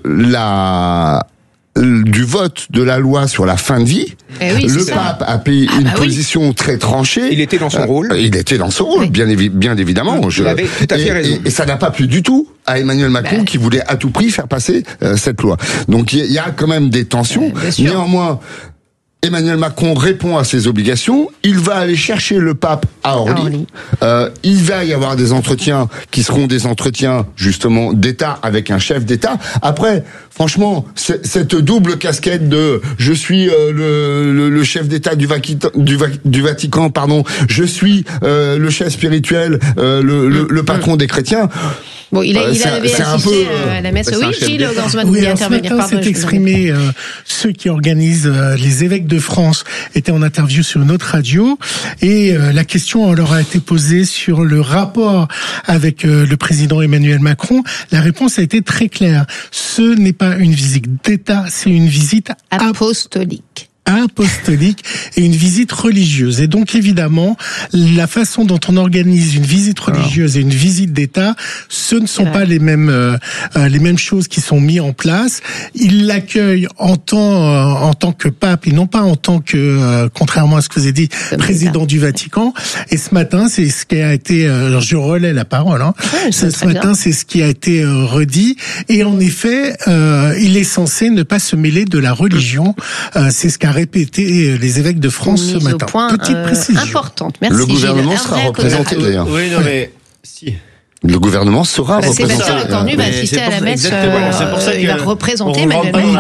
la du vote de la loi sur la fin de vie, eh oui, le ça. pape a pris ah, une bah position oui. très tranchée. Il était dans son euh, rôle. Il était dans son rôle, oui. bien, évi- bien évidemment. Il je, avait tout à fait et, raison. Et, et ça n'a pas plu du tout à Emmanuel Macron bah. qui voulait à tout prix faire passer euh, cette loi. Donc il y, y a quand même des tensions. Euh, Néanmoins, Emmanuel Macron répond à ses obligations. Il va aller chercher le pape à Orly. Orly. Euh, il va y avoir des entretiens qui seront des entretiens justement d'État avec un chef d'État. Après, franchement, cette double casquette de je suis euh, le, le, le chef d'État du, Vatican, du, du Vatican, pardon, je suis euh, le chef spirituel, euh, le, le, le patron des chrétiens. Bon, il, a, euh, il avait assisté peu, à la messe. Oui, Gilles Gansman voulait intervenir. Ce matin, s'est exprimé euh, ceux qui organisent euh, les évêques de France étaient en interview sur une autre radio et euh, la question leur a été posée sur le rapport avec euh, le président Emmanuel Macron. La réponse a été très claire. Ce n'est pas une visite d'État, c'est une visite apostolique. apostolique et une visite religieuse. Et donc, évidemment, la façon dont on organise une visite religieuse et une visite d'État, ce ne sont pas les mêmes euh, les mêmes choses qui sont mises en place. Il l'accueille en tant euh, en tant que pape et non pas en tant que, euh, contrairement à ce que vous avez dit, Comme président ça. du Vatican. Et ce matin, c'est ce qui a été, euh, alors je relais la parole, hein. Ouais, ce, ce matin, bien. c'est ce qui a été euh, redit. Et en effet, euh, il est censé ne pas se mêler de la religion. Euh, c'est ce qu'a répété les évêques de France ce matin. Point, Petite euh, précision. Importante. Merci. Le gouvernement Gilles. sera représenté d'ailleurs. Oui, non mais si. Le gouvernement sera bah, représenté. Sébastien Lecornu va assister à la messe. Exactement. C'est pour ça qu'il va représenter Emmanuel Macron.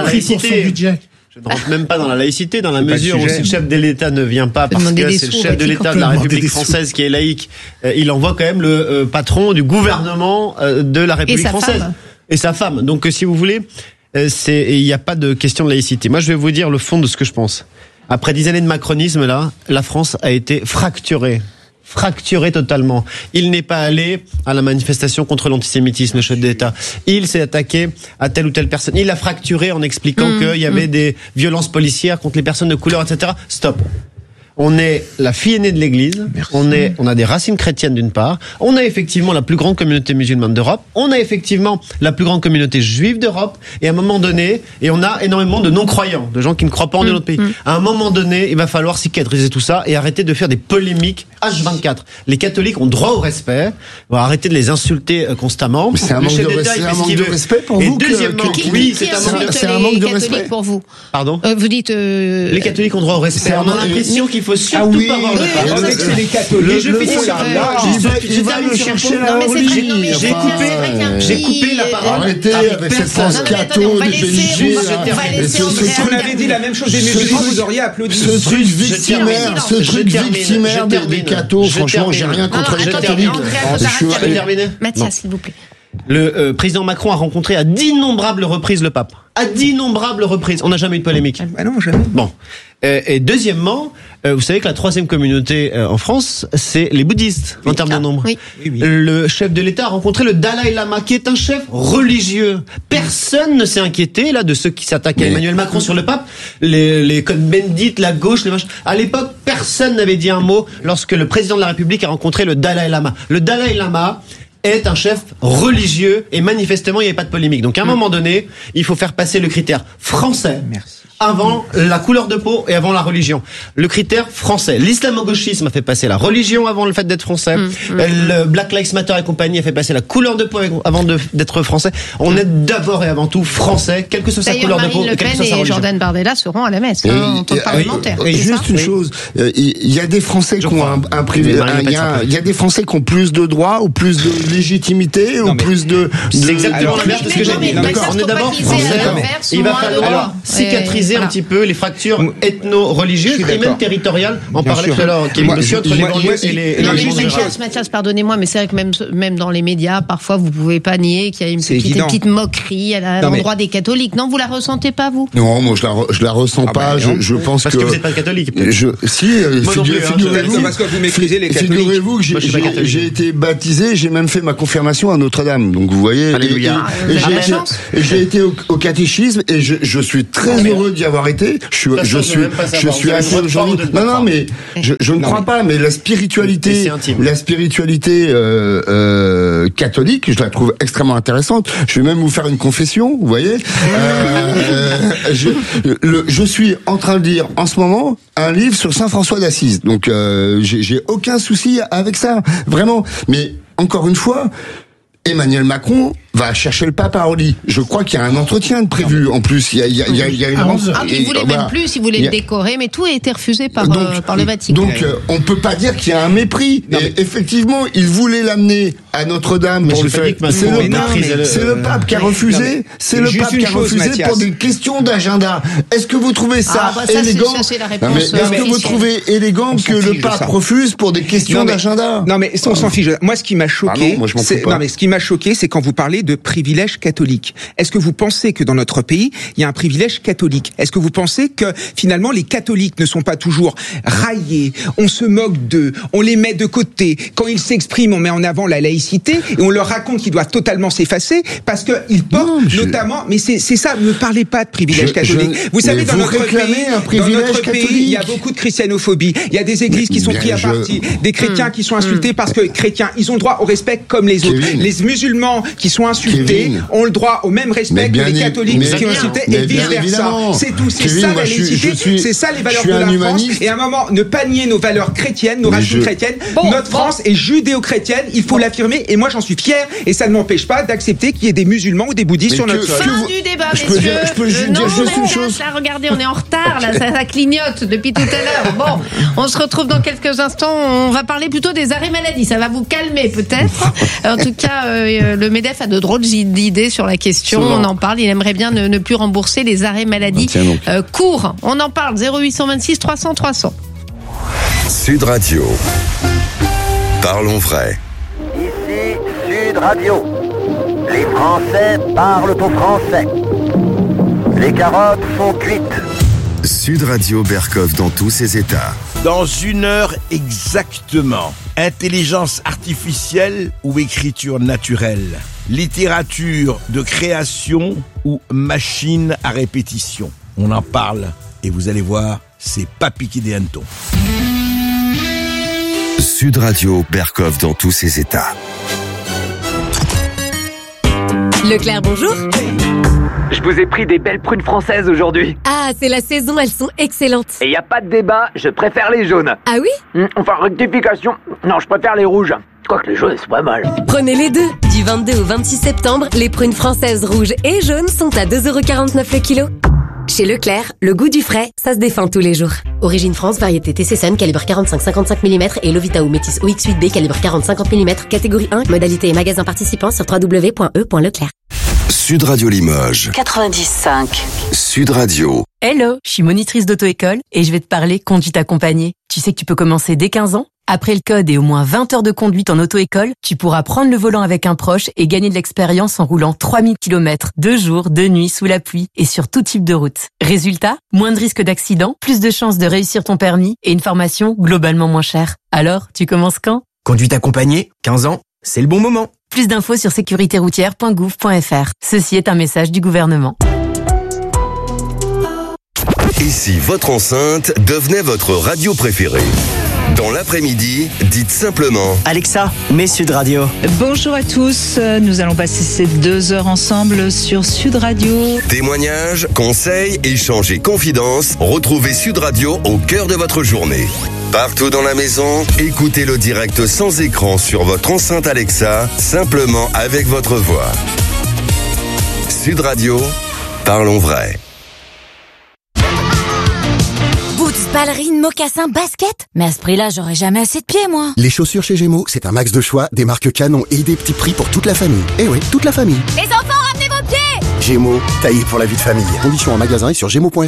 Je ne rentre même pas dans la laïcité, dans la mesure où si le chef de l'État ne vient pas parce que c'est le chef de l'État de la République française qui est laïque, il envoie quand même le patron du gouvernement de la République française. Et sa femme. Donc si vous voulez, c'est il n'y a pas de question de laïcité. Moi, je vais vous dire le fond de ce que je pense. Après dix années de macronisme, là, la France a été fracturée. Fracturé totalement. Il n'est pas allé à la manifestation contre l'antisémitisme, le chef d'État. Il s'est attaqué à telle ou telle personne. Il a fracturé en expliquant mmh, qu'il y avait mmh. des violences policières contre les personnes de couleur, et cetera. Stop. On est la fille aînée de l'Église. Merci. On est, on a des racines chrétiennes d'une part. On a effectivement la plus grande communauté musulmane d'Europe. On a effectivement la plus grande communauté juive d'Europe. Et à un moment donné, et on a énormément de non-croyants, de gens qui ne croient pas en mmh, notre pays. Mmh. À un moment donné, il va falloir cicatriser tout ça et arrêter de faire des polémiques H vingt-quatre. Les catholiques ont droit au respect. On va arrêter de les insulter constamment. Mais c'est un, manque de, respect, un manque de respect pour et vous. Et deuxièmement, qui, qui, oui, qui c'est un, manque c'est un manque de respect pour vous. Pardon. Euh, vous dites. Euh... Les catholiques ont droit au respect. On a l'impression qu'il faut surtout ah oui, pas avoir oui, de oui, oui, c'est les catholiques. Je finis sur il va le chercher là. J'ai coupé, j'ai coupé la parole. Arrêtez avec cette phrase catho de Béligier. On avait dit la même chose des musulmans, vous auriez applaudi. Ce truc victimaire, ce truc victimaire des cathos, franchement, j'ai rien contre les catholiques. Je suis terminé. Mathias, s'il vous plaît. Le euh, président Macron a rencontré à d'innombrables reprises le pape. À d'innombrables reprises. On n'a jamais eu de polémique. Ah non, jamais. Bon. Euh, et deuxièmement, euh, vous savez que la troisième communauté euh, en France, c'est les bouddhistes, oui, en termes de nombre. Oui. Oui, oui. Le chef de l'État a rencontré le Dalai Lama, qui est un chef religieux. Personne ne s'est inquiété, là, de ceux qui s'attaquent à Emmanuel Macron sur le pape. Les, les Cohn-Bendit, la gauche, les machins. À l'époque, personne n'avait dit un mot lorsque le président de la République a rencontré le Dalai Lama. Le Dalai Lama est un chef religieux et manifestement il n'y avait pas de polémique. Donc à un moment donné, il faut faire passer le critère français. Merci. Avant la couleur de peau et avant la religion. Le critère français. L'islamo-gauchisme a fait passer la religion avant le fait d'être français. Mmh, mmh. Le Black Lives Matter et compagnie a fait passer la couleur de peau avant de, d'être français. On mmh. est d'abord et avant tout français, quelle que soit sa couleur de peau, quelle que soit sa religion. Jordan Bardella seront à la messe, et, hein, en tant que parlementaire. Et, et juste une oui. chose, il euh, y a des Français qui ont un, un privé, il y a, y a des Français qui ont plus de droits ou plus de légitimité non, ou plus de. C'est exactement l'inverse de ce que j'ai dit. D'accord, on est d'abord français. Il va falloir cicatriser briser voilà. un petit peu les fractures ethno-religieuses et même territoriales. On Bien parlait sûr. tout à l'heure, Kevin Moi, Monsieur, entre moi, les moi, banlieues moi, et les, Non, et mais les banlieues. Mathias, Mathias, pardonnez-moi, mais c'est vrai que même, même dans les médias, parfois, vous pouvez pas nier qu'il y a une C'est petite, une évident. petite moquerie à la- à Non, mais- l'endroit des catholiques. Non, vous la ressentez pas, vous? Non, moi je la re- je la ressens Ah pas. bah, je, non. je pense Parce que, que vous n'êtes pas catholique, peut-être. je si euh, Moi non figu- plus, hein, figurez-vous c'est parce que vous méprisez les catholiques. figurez-vous que j'ai, Moi, je suis pas j'ai- catholique. j'ai été baptisé, j'ai même fait ma confirmation à Notre-Dame. Donc vous voyez, et, Alléluia. et- et Ah, j'ai la été, chance. et j'ai été au, au catéchisme et je, je suis très heureux d'y avoir été. Je suis, Ça, je ça, je suis, veux même pas je savoir. suis Vous avez assez le droit de croire ou aujourd'hui. de ne pas Non, non, croire. mais je, je ne Non, crois mais- pas, mais la Mais spiritualité, c'est intime. la spiritualité euh, euh, catholique, je la trouve extrêmement intéressante. Je vais même vous faire une confession, vous voyez. Euh, je, le, je suis en train de lire en ce moment un livre sur Saint François d'Assise. Donc euh, j'ai j'ai aucun souci avec ça, vraiment. Mais encore une fois, Emmanuel Macron va chercher le pape à Orly. Je crois qu'il y a un entretien de prévu. En plus, il y a, il y a, il y a, il y a une À rencontre. onze heures. Ah, il voulait Voilà. même plus, il voulait Il y le a- décorer, mais tout a été refusé par, donc, euh, par le Vatican. Donc, euh, on peut pas dire qu'il y a un mépris. Non, Et mais- effectivement, il voulait l'amener à Notre-Dame Mais pour j'ai le pas faire. dit que Macron C'est le, avait pape- méprisé le- c'est le pape qui a Non, refusé. mais C'est le juste pape une qui a chose, refusé Mathias. pour des questions d'agenda. Est-ce que vous trouvez ça Ah, bah, ça, c'est- élégant ça, c'est la Non, réponse, mais euh, est-ce que vous officielle. trouvez élégant On que s'en le fiche de pape ça. refuse pour des questions Non, mais- d'agenda Non mais on s'en fiche. Moi, ce qui m'a choqué, Ah non, moi, je m'en c'est- fous pas. non mais ce qui m'a choqué, c'est quand vous parlez de privilège catholique. Est-ce que vous pensez que dans notre pays, il y a un privilège catholique? Est-ce que vous pensez que finalement les catholiques ne sont pas toujours raillés? On se moque d'eux, on les met de côté. Quand ils s'expriment, on met en avant la laïcité et on leur raconte qu'ils doivent totalement s'effacer parce que ils portent Non, je- notamment. Mais c'est c'est ça. Ne parlez pas de privilège Je- catholique. je- vous savez, mais dans vous notre réclamez pays, un dans privilège notre pays, il y a catholique. beaucoup de christianophobie. Il y a des églises qui sont Bien, prises à je- partie, des chrétiens Mm. qui sont insultés parce que chrétiens, ils ont le droit au respect comme les autres. Kevin. Les musulmans qui sont insultés Kevin. ont le droit au même respect Mais que bien les é- catholiques mais qui sont bien- insultés mais et bien vice versa. évidemment. C'est tout, c'est Kevin, ça moi, la je suis- laïcité, je suis- c'est ça les je valeurs suis de un la France. humaniste. Et à un moment, ne pas nier nos valeurs chrétiennes, nos Mais racines je- chrétiennes. Bon, Notre bon. France est judéo-chrétienne, il faut l'affirmer et moi j'en suis fier et ça ne m'empêche pas d'accepter qu'il y ait des musulmans ou des bouddhistes Mais sur que- notre sol. que Fin vous- du débat, je peux messieurs. dire- je peux ju- Euh, dire non, juste une Mathias, chose. Là, regardez, on est en retard, là, ça, ça clignote depuis tout à l'heure. Bon, on se retrouve dans quelques instants. On va parler plutôt des arrêts maladie. Ça va vous calmer, peut-être. En tout cas, euh, le MEDEF a de drôles d'idées sur la question. Souvent. On en parle. Il aimerait bien ne, ne plus rembourser les arrêts maladie Ah, tiens donc. euh, courts. On en parle. zéro huit cent vingt-six trois cents trois cents. Sud Radio. Parlons vrai. Ici Sud Radio. Les Français parlent au français. Les carottes sont cuites. Sud Radio Berkov dans tous ses états. Dans une heure exactement, intelligence artificielle ou écriture naturelle, littérature de création ou machine à répétition. On en parle et vous allez voir, c'est pas piqué des hannetons. Sud Radio Berkov dans tous ses états. Leclerc, bonjour. Je vous ai pris des belles prunes françaises aujourd'hui. Ah, c'est la saison, elles sont excellentes. Et y a pas de débat, je préfère les jaunes. Ah oui? Hum, Enfin, rectification. Non, je préfère les rouges. Quoique les jaunes, c'est pas mal. Prenez les deux. Du vingt-deux au vingt-six septembre, les prunes françaises rouges et jaunes sont à deux euros quarante-neuf le kilo. Chez Leclerc, le goût du frais, ça se défend tous les jours. Origine France, variété T C S N, calibre quarante-cinq à cinquante-cinq millimètres et Lovita ou Métis O X huit B, calibre quarante à cinquante millimètres, catégorie un, modalité et magasin participant sur w w w point e point leclerc. Sud Radio Limoges. quatre-vingt-dix virgule cinq. Sud Radio. Hello, je suis monitrice d'auto-école et je vais te parler conduite accompagnée. Tu sais que tu peux commencer dès quinze ans. Après le code et au moins vingt heures de conduite en auto-école, tu pourras prendre le volant avec un proche et gagner de l'expérience en roulant trois mille kilomètres, deux jours, deux nuits, sous la pluie et sur tout type de route. Résultat, moins de risques d'accident, plus de chances de réussir ton permis et une formation globalement moins chère. Alors, tu commences quand ? Conduite accompagnée, quinze ans, c'est le bon moment. Plus d'infos sur sécurité routière point gouv point f r. Ceci est un message du gouvernement. Et si votre enceinte devenait votre radio préférée ? Dans l'après-midi, dites simplement Alexa, mets Sud Radio. Bonjour à tous, nous allons passer ces deux heures ensemble sur Sud Radio. témoignages, conseils, échanges et confidences. Retrouvez Sud Radio au cœur de votre journée. Partout dans la maison, écoutez le direct sans écran sur votre enceinte Alexa, simplement avec votre voix. Sud Radio, parlons vrai. Boots, ballerines, mocassins, baskets. Mais à ce prix-là, j'aurais jamais assez de pieds, moi. Les chaussures chez Gémeaux, c'est un max de choix, des marques canon et des petits prix pour toute la famille. Eh oui, toute la famille. Les enfants, ramenez vos pieds! Gémeaux, taillé pour la vie de famille. Conditions en magasin et sur gémeaux point f r.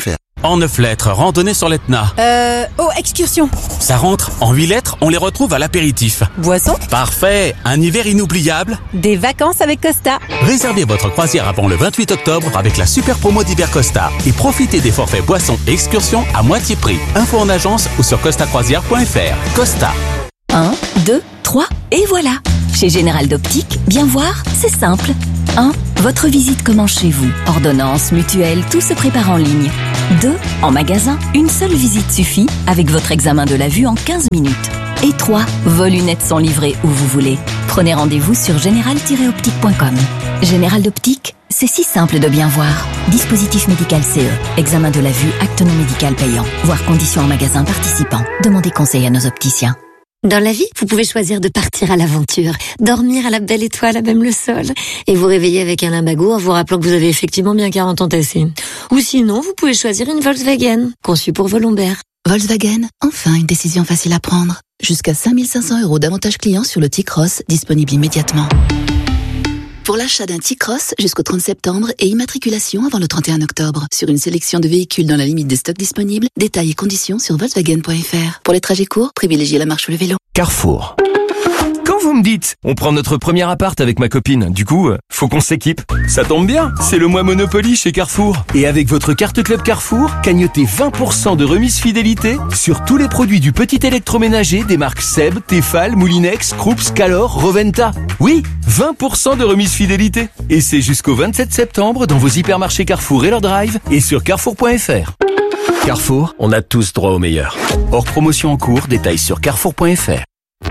En neuf lettres, randonnée sur l'Etna. Euh, oh, excursion. Ça rentre. En huit lettres, on les retrouve à l'apéritif. Boisson. Parfait. Un hiver inoubliable. Des vacances avec Costa. Réservez votre croisière avant le vingt-huit octobre avec la super promo d'hiver Costa. Et profitez des forfaits boissons et excursions à moitié prix. Info en agence ou sur costa croisière point f r. Costa. un, deux, trois, et voilà. Chez Général d'Optique, bien voir, c'est simple. un. Votre visite commence chez vous. Ordonnance, mutuelle, tout se prépare en ligne. deux. En magasin, une seule visite suffit avec votre examen de la vue en quinze minutes. Et trois. Vos lunettes sont livrées où vous voulez. Prenez rendez-vous sur général tiret optique point com. Général d'Optique, c'est si simple de bien voir. Dispositif médical C E. Examen de la vue, acte non médical payant. Voir conditions en magasin participant. Demandez conseil à nos opticiens. Dans la vie, vous pouvez choisir de partir à l'aventure, dormir à la belle étoile à même le sol, et vous réveiller avec un limbago en vous rappelant que vous avez effectivement bien quarante ans tassés. Ou sinon, vous pouvez choisir une Volkswagen, conçue pour vos lombaires. Volkswagen, enfin une décision facile à prendre. Jusqu'à cinq mille cinq cents euros d'avantages clients sur le T-Cross, disponible immédiatement. Pour l'achat d'un T-Cross jusqu'au trente septembre et immatriculation avant le trente et un octobre. Sur une sélection de véhicules dans la limite des stocks disponibles, détails et conditions sur volkswagen point f r. Pour les trajets courts, privilégiez la marche ou le vélo. Carrefour. Quand vous me dites, on prend notre premier appart avec ma copine, du coup, faut qu'on s'équipe. Ça tombe bien, c'est le mois Monopoly chez Carrefour. Et avec votre carte Club Carrefour, cagnotez vingt pour cent de remise fidélité sur tous les produits du petit électroménager des marques Seb, Tefal, Moulinex, Krups, Calor, Roventa. Oui, vingt pour cent de remise fidélité. Et c'est jusqu'au vingt-sept septembre dans vos hypermarchés Carrefour et leur drive et sur carrefour point f r. Carrefour, on a tous droit au meilleur. Hors promotion en cours, détails sur carrefour point f r.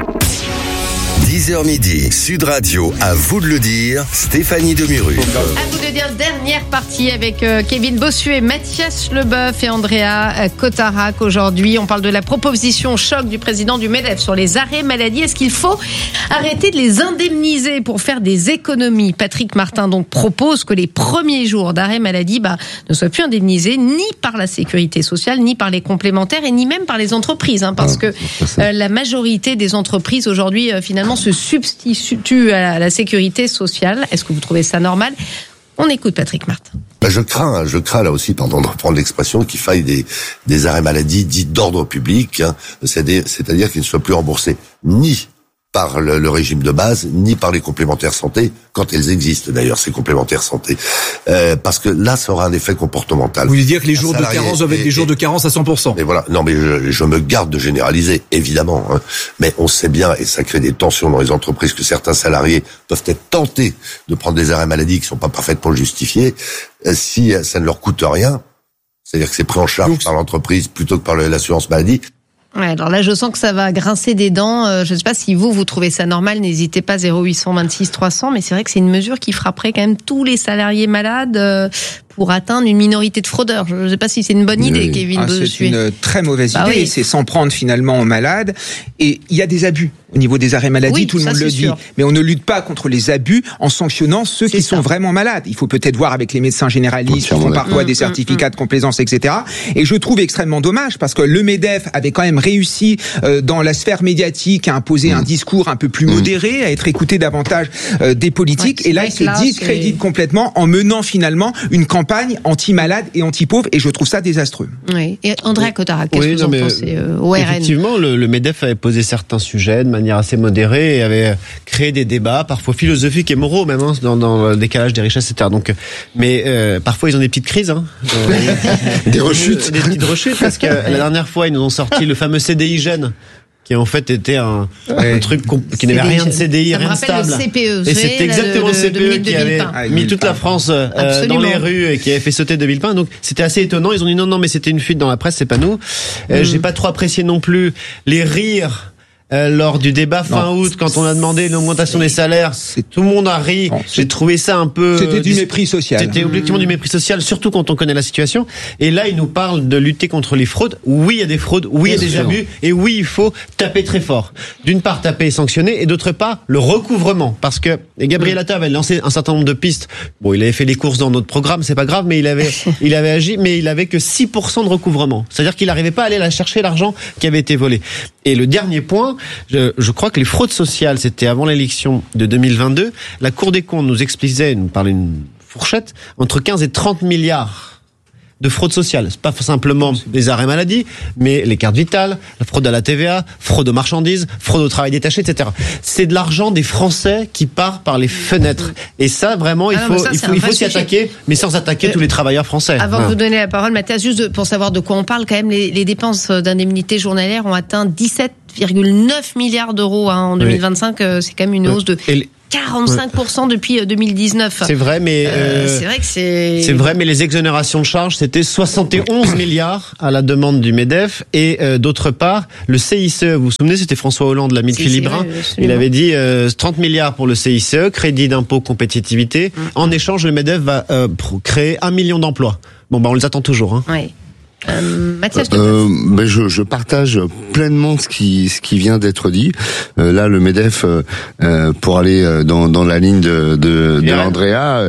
dix heures midi, Sud Radio, à vous de le dire, Stéphanie Demiru. À vous de dire, dernière partie avec euh, Kevin Bossuet, Mathias Leboeuf et Andrea euh, Cotarac. Aujourd'hui, on parle de la proposition choc du président du MEDEF sur les arrêts maladie. Est-ce qu'il faut arrêter de les indemniser pour faire des économies? Patrick Martin donc propose que les premiers jours d'arrêt maladie bah, ne soient plus indemnisés ni par la sécurité sociale, ni par les complémentaires et ni même par les entreprises. Hein, parce que euh, la majorité des entreprises aujourd'hui, euh, finalement, se substituent à la sécurité sociale. Est-ce que vous trouvez ça normal? On écoute Patrick Martin. Ben je crains, je crains là aussi, pardon de reprendre l'expression, qu'il faille des, des arrêts maladie dits d'ordre public, hein, c'est-à-dire, c'est-à-dire qu'ils ne soient plus remboursés ni par le, le régime de base, ni par les complémentaires santé, quand elles existent d'ailleurs, ces complémentaires santé. Euh, parce que là, ça aura un effet comportemental. Vous voulez dire que les jours de carence doivent être des jours de carence à cent pour cent? Mais voilà, non mais je, je me garde de généraliser, évidemment. Hein. Mais on sait bien, et ça crée des tensions dans les entreprises, que certains salariés peuvent être tentés de prendre des arrêts maladie qui sont pas parfaits pour le justifier, euh, si ça ne leur coûte rien, c'est-à-dire que c'est pris en charge Donc, par l'entreprise plutôt que par l'assurance maladie. Ouais, alors là, je sens que ça va grincer des dents. Euh, je ne sais pas si vous, vous trouvez ça normal. N'hésitez pas, zéro huit cent vingt-six trois cents. Mais c'est vrai que c'est une mesure qui frapperait quand même tous les salariés malades euh, pour atteindre une minorité de fraudeurs. Je ne sais pas si c'est une bonne idée, oui. Kevin ah, Bossuet. C'est une très mauvaise bah idée. Oui. C'est s'en prendre finalement aux malades. Et il y a des abus au niveau des arrêts maladie. Oui, tout le monde le dit. Mais on ne lutte pas contre les abus en sanctionnant ceux c'est qui ça. sont vraiment malades. Il faut peut-être voir avec les médecins généralistes qui font parfois mmh, des certificats mmh, de complaisance, et cetera. Et je trouve extrêmement dommage parce que le MEDEF avait quand même réussi euh, dans la sphère médiatique à imposer mmh. un discours un peu plus modéré, à être écouté davantage euh, des politiques. Ouais, et là, il se discrédite complètement en menant finalement une campagne anti-malade et anti-pauvre. Et je trouve ça désastreux. Oui. Et Andrea Cotarac, qu'est-ce oui, que vous non, en pensez euh, au R N? Effectivement, le, le MEDEF avait posé certains sujets de manière assez modérée et avait créé des débats, parfois philosophiques et moraux même, hein, dans, dans le décalage des richesses, et cetera. Donc, mais euh, parfois ils ont des petites crises, hein. euh, des rechutes, des petites rechutes, parce que la dernière fois ils nous ont sorti le fameux C D I gène, qui en fait était un, ouais. un truc qui n'avait rien de C D I, ça rien de stable. Le C P E, et c'est exactement le C P E qui avait ah, mis toute la France euh, dans les rues et qui avait fait sauter de Villepin. Donc c'était assez étonnant. Ils ont dit non, non, mais c'était une fuite dans la presse, c'est pas nous. Euh, mm. J'ai pas trop apprécié non plus les rires. Euh, lors du débat fin non, août, quand on a demandé l'augmentation des salaires, tout le monde a ri. Non, j'ai trouvé ça un peu... C'était du mépris social. C'était objectivement mmh. du mépris social, surtout quand on connaît la situation. Et là, il nous parle de lutter contre les fraudes. Oui, il y a des fraudes, oui, il y a des abus, et oui, il faut taper très fort. D'une part, taper et sanctionner, et d'autre part, le recouvrement. Parce que et Gabriel Attal avait lancé un certain nombre de pistes. Bon, il avait fait les courses dans notre programme, c'est pas grave, mais il avait, il avait agi, mais il avait que six pour cent de recouvrement. C'est-à-dire qu'il n'arrivait pas à aller la chercher l'argent qui avait été volé. Et le dernier point, je, je crois que les fraudes sociales, c'était avant l'élection de deux mille vingt-deux. La Cour des comptes nous expliquait, nous parlait une fourchette, entre quinze et trente milliards de fraude sociale. C'est pas simplement les arrêts maladie, mais les cartes vitales, la fraude à la T V A, fraude aux marchandises, fraude au travail détaché, et cetera. C'est de l'argent des Français qui part par les fenêtres. Et ça, vraiment, il Ah non, faut, ça, il c'est faut, un il faut vrai s'y sujet. attaquer, mais sans attaquer Euh, tous les travailleurs français. Avant Ouais. de vous donner la parole, Mathias, juste de- pour savoir de quoi on parle, quand même, les, les dépenses d'indemnité journalière ont atteint dix-sept virgule neuf milliards d'euros hein, en deux mille vingt-cinq. Euh, C'est quand même une hausse de Et les- quarante-cinq pour cent depuis deux mille dix-neuf. C'est vrai, mais Euh, euh, c'est vrai que c'est. c'est vrai, mais les exonérations de charges, c'était soixante et onze milliards à la demande du MEDEF. Et euh, d'autre part, le C I C E, vous vous souvenez, c'était François Hollande, l'ami de C I C E, Philippe Brun. absolument. Il avait dit euh, trente milliards pour le C I C E, crédit d'impôt compétitivité. Mmh. En échange, le MEDEF va euh, pro- créer un million d'emplois. Bon, bah on les attend toujours. Hein. Ouais. Euh, Mathias, Euh, ben je, je partage pleinement ce qui ce qui vient d'être dit. Euh, là, le MEDEF, euh, euh, pour aller euh, dans dans la ligne de de, de Andrea, euh,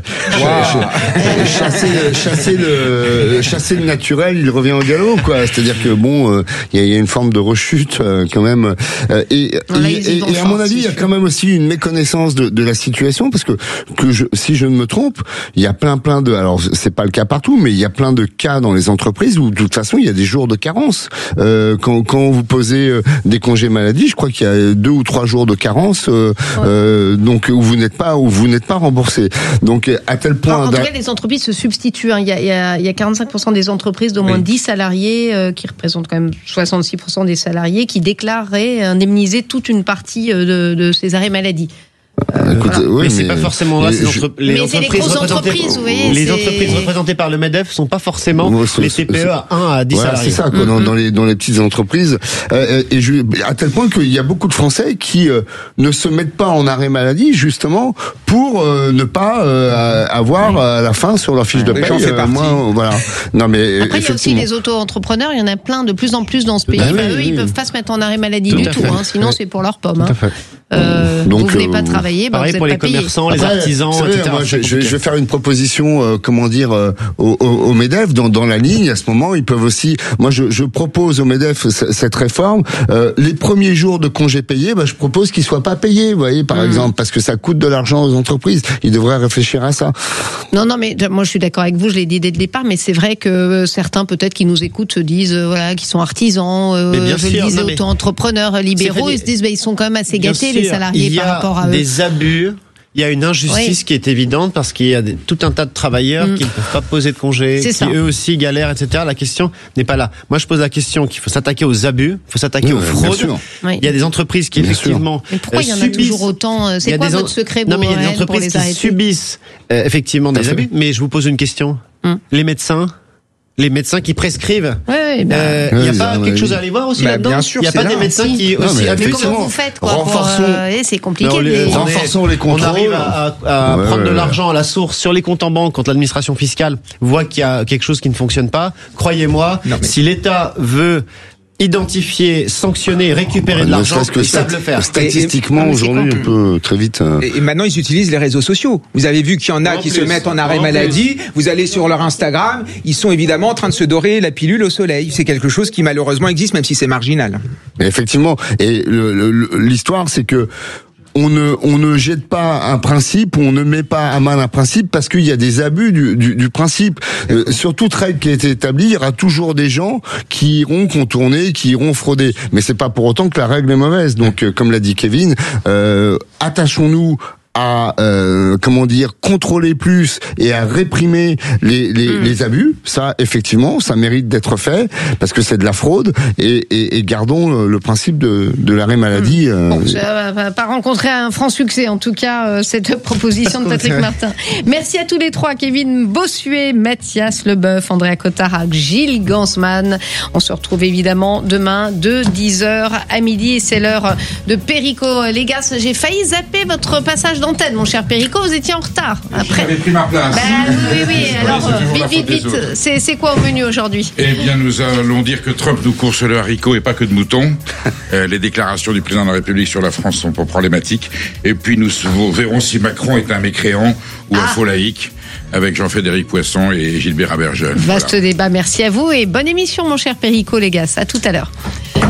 ch- ch- chasser chasser le chasser le naturel, il revient au galop, quoi. C'est-à-dire que bon, euh, il y, a, il y a une forme de rechute euh, quand même. Euh, et, Non, là, et, ils y et, vont et à fort, mon avis, il y a c'est quand même aussi une méconnaissance de, de la situation, parce que que je, si je ne me trompe, il y a plein plein de. Alors c'est pas le cas partout, mais il y a plein de cas dans les entreprises où de toute façon il y a des jours de carence. Euh, quand, quand vous posez euh, des congés maladie, je crois qu'il y a deux ou trois jours de carence, euh, euh, donc où vous n'êtes pas où vous n'êtes pas remboursé. Donc à tel point. En, en tout cas, les entreprises se substituent. hein. Il y a, il y a, il y a quarante-cinq pour cent des entreprises d'au moins Oui. dix salariés, euh, qui représentent quand même soixante-six pour cent des salariés, qui déclareraient indemniser toute une partie euh, de, de ces arrêts maladie. Euh, Écoutez, oui, mais c'est pas forcément là. mais Ces je- entre- les Mais c'est les entreprises grosses représentées- entreprises, vous voyez, les c'est- entreprises représentées par le MEDEF sont pas forcément Ouais, c'est- les T P E à un à dix Voilà, salariés. c'est ça, quoi, dans, dans les dans les petites entreprises. Euh, et je, à tel point qu'il y a beaucoup de Français qui euh, ne se mettent pas en arrêt maladie justement pour euh, ne pas euh, avoir à la fin sur leur fiche de Oui, paye. j'en fais euh, partie. moi, voilà. Non mais Après, il y a aussi effectivement. les auto-entrepreneurs. Il y en a plein, de plus en plus dans ce pays. Ah oui, Bah, eux, oui, ils oui. peuvent pas se mettre en arrêt maladie Tout du à tout. fait. Hein. Sinon, Ouais. c'est pour leur pomme. Tout à hein. fait. Euh, Donc, vous venez euh, pas travailler, bah, pareil vous pour êtes les pas payé. commerçants, les Après, artisans, vous savez, et cetera. moi, je, C'est je- je compliqué. vais faire une proposition, euh, comment dire, euh, au, au, au MEDEF dans, dans la ligne. À ce moment, ils peuvent aussi. Moi, je, je propose au MEDEF c- cette réforme. Euh, les premiers jours de congés payés, bah, je propose qu'ils soient pas payés. Vous voyez, par Mmh. exemple, parce que ça coûte de l'argent aux entreprises. Ils devraient réfléchir à ça. Non, non, mais moi je suis d'accord avec vous, je l'ai dit dès le départ, mais c'est vrai que euh, certains peut-être qui nous écoutent se disent, euh, voilà, qui sont artisans, euh, Mais bien je sûr, le disais, non, mais- auto-entrepreneurs, euh, libéraux, C'est ils se disent, bah, ils sont quand même assez Bien gâtés, sûr, les salariés, il y par a rapport à eux. des abus. Il y a une injustice Oui. qui est évidente parce qu'il y a des- tout un tas de travailleurs Mm. qui ne peuvent pas poser de congés, C'est qui ça. eux aussi galèrent, et cetera. La question n'est pas là. Moi, je pose la question qu'il faut s'attaquer aux abus, il faut s'attaquer Oui, aux bien fraudes. sûr. Oui. Il y a des entreprises qui Bien effectivement Mais pourquoi euh, il y en a subissent- toujours autant euh, il y C'est a quoi des votre en- secret Non, mais il y a des Borrell, pour entreprises les qui arrêter subissent euh, effectivement Tout à des fait. abus. Mais je vous pose une question. Hum. Les médecins, les médecins qui prescrivent. Ouais, ouais, bah, Euh, Il Ouais, n'y a ils pas ont- quelque chose à aller voir aussi Bah, là-dedans. bien sûr, Il n'y a c'est pas là. des médecins Si. qui Non, aussi. mais mais effectivement, comment vous faites quoi, pour, renforçons- euh, eh, C'est compliqué. Mais on de les- les- on est- Renforçons les On contrôles. arrive à, à- à Ouais, prendre de ouais. l'argent à la source sur les comptes en banque quand l'administration fiscale voit qu'il y a quelque chose qui ne fonctionne pas. Croyez-moi, Non, mais- si l'État veut identifier, sanctionner, récupérer de Ne l'argent, serait-ce que ils savent stat- le faire. Statistiquement, Et- et- aujourd'hui, on peut très vite. euh, Et et maintenant, ils utilisent les réseaux sociaux. Vous avez vu qu'il y en a En qui plus, se mettent en arrêt en maladie. Vous allez sur leur Instagram, ils sont évidemment en train de se dorer la pilule au soleil. C'est quelque chose qui malheureusement existe, même si c'est marginal. Mais effectivement, et le- le- le- l'histoire, c'est que on ne on ne jette pas un principe, on ne met pas à mal un principe parce qu'il y a des abus du, du, du principe. Euh, sur toute règle qui a été établie, il y aura toujours des gens qui iront contourner, qui iront frauder. Mais c'est pas pour autant que la règle est mauvaise. Donc, euh, comme l'a dit Kevin, euh, attachons-nous à euh, comment dire contrôler plus et à réprimer les les, Mm. les abus. Ça, effectivement, ça mérite d'être fait parce que c'est de la fraude et, et, et gardons le, le principe de, de l'arrêt maladie. euh, Bon, ça va pas rencontrer un franc succès, en tout cas, euh, cette proposition de Patrick Martin. Merci à tous les trois, Kevin Bossuet, Mathias Leboeuf, Andrea Cotarac, Gilles Gansman. On se retrouve évidemment demain de dix heures à midi et c'est l'heure de Perico. Les gars, j'ai failli zapper votre passage d'antenne, mon cher Perico, vous étiez en retard. Après, J'avais pris ma place. bah, oui, oui, alors, c'est toujours vite, la vite, faute des vite, autres. c'est, c'est quoi au menu aujourd'hui? Eh bien, nous allons dire que Trump nous course le haricot et pas que de moutons. Euh, les déclarations du président de la République sur la France sont pas problématiques. Et puis, nous verrons si Macron est un mécréant ou un faux laïc, avec Jean-Frédéric Poisson et Gilbert Abergel. Vaste débat, merci à vous et bonne émission, mon cher Perico, les gars. À tout à l'heure.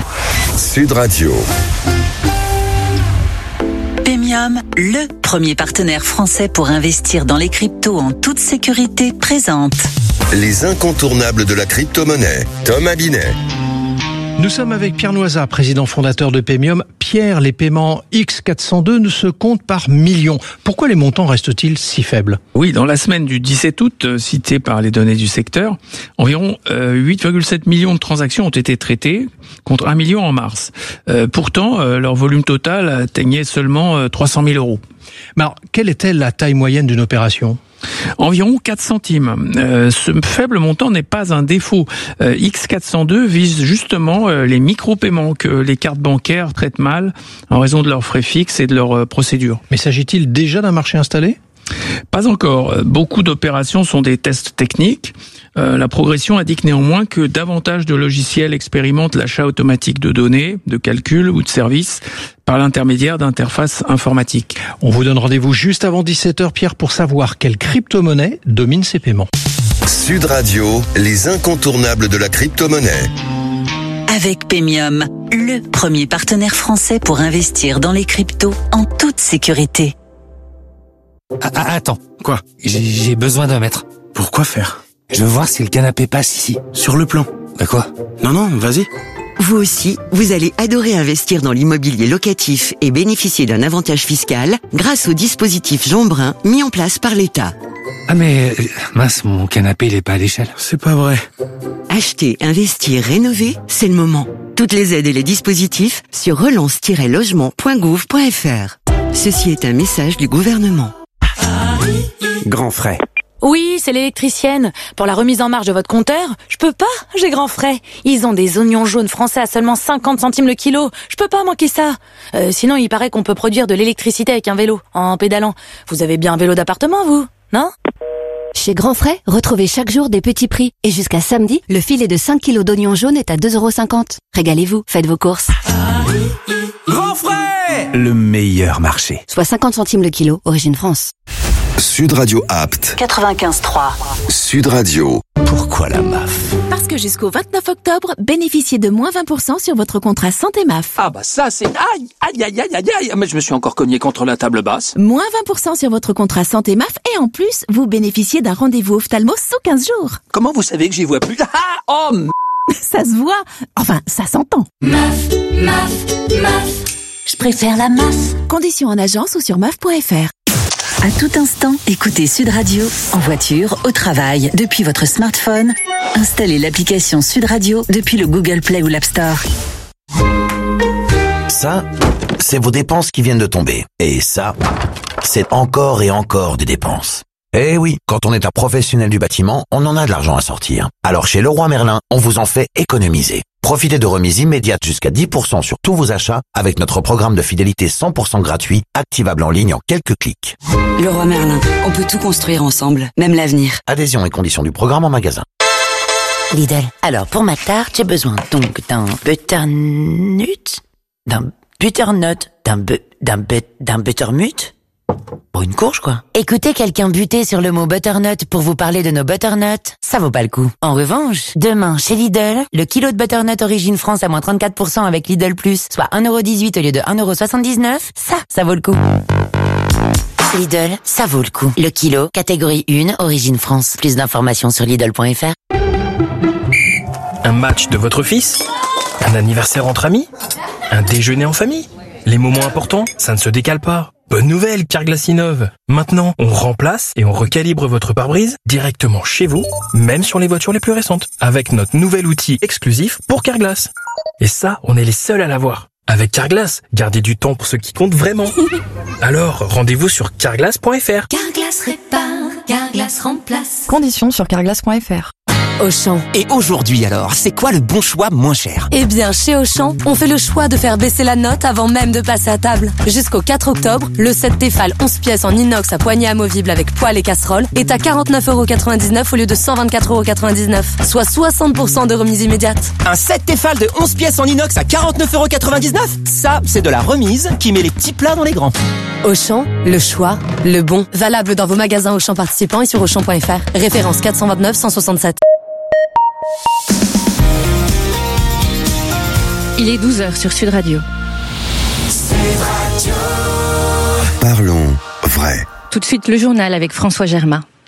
Sud Radio. Pemium, le premier partenaire français pour investir dans les cryptos en toute sécurité, présente. les incontournables de la crypto-monnaie. Thomas Binet. Nous sommes avec Pierre Noisa, président fondateur de Paymium. Pierre, les paiements X quatre cent deux ne se comptent par millions. Pourquoi les montants restent-ils si faibles ? Oui, dans la semaine du dix-sept août, euh, citée par les données du secteur, environ euh, huit virgule sept millions de transactions ont été traitées, contre un million en mars. Euh, pourtant, euh, leur volume total atteignait seulement euh, trois cent mille euros. Mais alors, quelle était la taille moyenne d'une opération ? Environ quatre centimes. Euh, ce faible montant n'est pas un défaut. Euh, X quatre cent deux vise justement euh, les micro-paiements que les cartes bancaires traitent mal en raison de leurs frais fixes et de leurs euh, procédures. Mais s'agit-il déjà d'un marché installé ? Pas encore. Beaucoup d'opérations sont des tests techniques. Euh, la progression indique néanmoins que davantage de logiciels expérimentent l'achat automatique de données, de calculs ou de services par l'intermédiaire d'interfaces informatiques. On vous donne rendez-vous juste avant dix-sept heures, Pierre, pour savoir quelle crypto-monnaie domine ces paiements. Sud Radio, les incontournables de la crypto-monnaie. Avec Paymium, le premier partenaire français pour investir dans les cryptos en toute sécurité. Ah, ah, attends, quoi ? J'ai, j'ai besoin d'un mètre. Pourquoi faire ? Je veux voir si le canapé passe ici. Sur le plan. Bah quoi ? Non, non, vas-y. Vous aussi, vous allez adorer investir dans l'immobilier locatif et bénéficier d'un avantage fiscal grâce au dispositif Jean Brun mis en place par l'État. Ah mais, mince, mon canapé il est pas à l'échelle. C'est pas vrai. Acheter, investir, rénover, c'est le moment. Toutes les aides et les dispositifs sur relance tiret logement point gouv point f r. Ceci est un message du gouvernement. Grand frais. Oui, c'est l'électricienne. Pour la remise en marche de votre compteur, je peux pas, j'ai grand frais. Ils ont des oignons jaunes français à seulement cinquante centimes le kilo. Je peux pas manquer ça. Euh, sinon, il paraît qu'on peut produire de l'électricité avec un vélo, en pédalant. Vous avez bien un vélo d'appartement, vous, non ? Chez Grand Frais, retrouvez chaque jour des petits prix. Et jusqu'à samedi, le filet de cinq kilos d'oignons jaunes est à deux euros cinquante. Régalez-vous, faites vos courses. Grand Frais ! Le meilleur marché. Soit cinquante centimes le kilo, origine France. Sud Radio Apt. quatre-vingt-quinze trois. Sud Radio. Pourquoi la M A F ? Parce que jusqu'au vingt-neuf octobre, bénéficiez de moins vingt pour cent sur votre contrat santé M A F. Ah bah ça c'est... Aïe, aïe, aïe, aïe, aïe, aïe. Mais je me suis encore cogné contre la table basse. Moins vingt pour cent sur votre contrat santé M A F et en plus, vous bénéficiez d'un rendez-vous ophtalmo sous quinze jours. Comment vous savez que j'y vois plus ? Ah, oh m... Ça se voit. Enfin, ça s'entend. M A F, M A F, M A F. Je préfère la M A F. Conditions en agence ou sur M A F point F R. À tout instant, écoutez Sud Radio, en voiture, au travail, depuis votre smartphone. Installez l'application Sud Radio depuis le Google Play ou l'App Store. Ça, c'est vos dépenses qui viennent de tomber. Et ça, c'est encore et encore des dépenses. Eh oui, quand on est un professionnel du bâtiment, on en a de l'argent à sortir. Alors chez Leroy Merlin, on vous en fait économiser. Profitez de remises immédiates jusqu'à dix pour cent sur tous vos achats avec notre programme de fidélité cent pour cent gratuit, activable en ligne en quelques clics. Leroy Merlin, on peut tout construire ensemble, même l'avenir. Adhésion et conditions du programme en magasin. Lidl. Alors, pour ma tarte, j'ai besoin donc d'un butternut, d'un butternut, d'un bu, d'un but, d'un buttermut. Pour une courge, quoi. Écoutez quelqu'un buter sur le mot butternut pour vous parler de nos butternuts, ça vaut pas le coup. En revanche, demain, chez Lidl, le kilo de butternut origine France à moins trente-quatre pour cent avec Lidl Plus, soit un euro dix-huit au lieu de un euro soixante-dix-neuf, ça, ça vaut le coup. Lidl, ça vaut le coup. Le kilo, catégorie un, origine France. Plus d'informations sur Lidl point F R. Un match de votre fils ? Un anniversaire entre amis ? Un déjeuner en famille ? Les moments importants, ça ne se décale pas. Bonne nouvelle, Carglass innove. Maintenant, on remplace et on recalibre votre pare-brise directement chez vous, même sur les voitures les plus récentes, avec notre nouvel outil exclusif pour Carglass. Et ça, on est les seuls à l'avoir. Avec Carglass, gardez du temps pour ce qui compte vraiment. Alors, rendez-vous sur carglass point F R. Carglass répare, Carglass remplace. Conditions sur carglass point F R. Auchan. Et aujourd'hui alors, c'est quoi le bon choix moins cher ? Eh bien, chez Auchan, on fait le choix de faire baisser la note avant même de passer à table. Jusqu'au quatre octobre, le set Tefal onze pièces en inox à poignée amovible avec poêle et casserole est à quarante-neuf euros quatre-vingt-dix-neuf au lieu de cent vingt-quatre euros quatre-vingt-dix-neuf, soit soixante pour cent de remise immédiate. Un set Tefal de onze pièces en inox à quarante-neuf euros quatre-vingt-dix-neuf ? Ça, c'est de la remise qui met les petits plats dans les grands. Auchan, le choix, le bon. Valable dans vos magasins Auchan participants et sur auchan point F R. Référence quatre cent vingt-neuf cent soixante-sept. Il est douze heures sur Sud Radio. Parlons vrai. Tout de suite, le journal avec François Germain.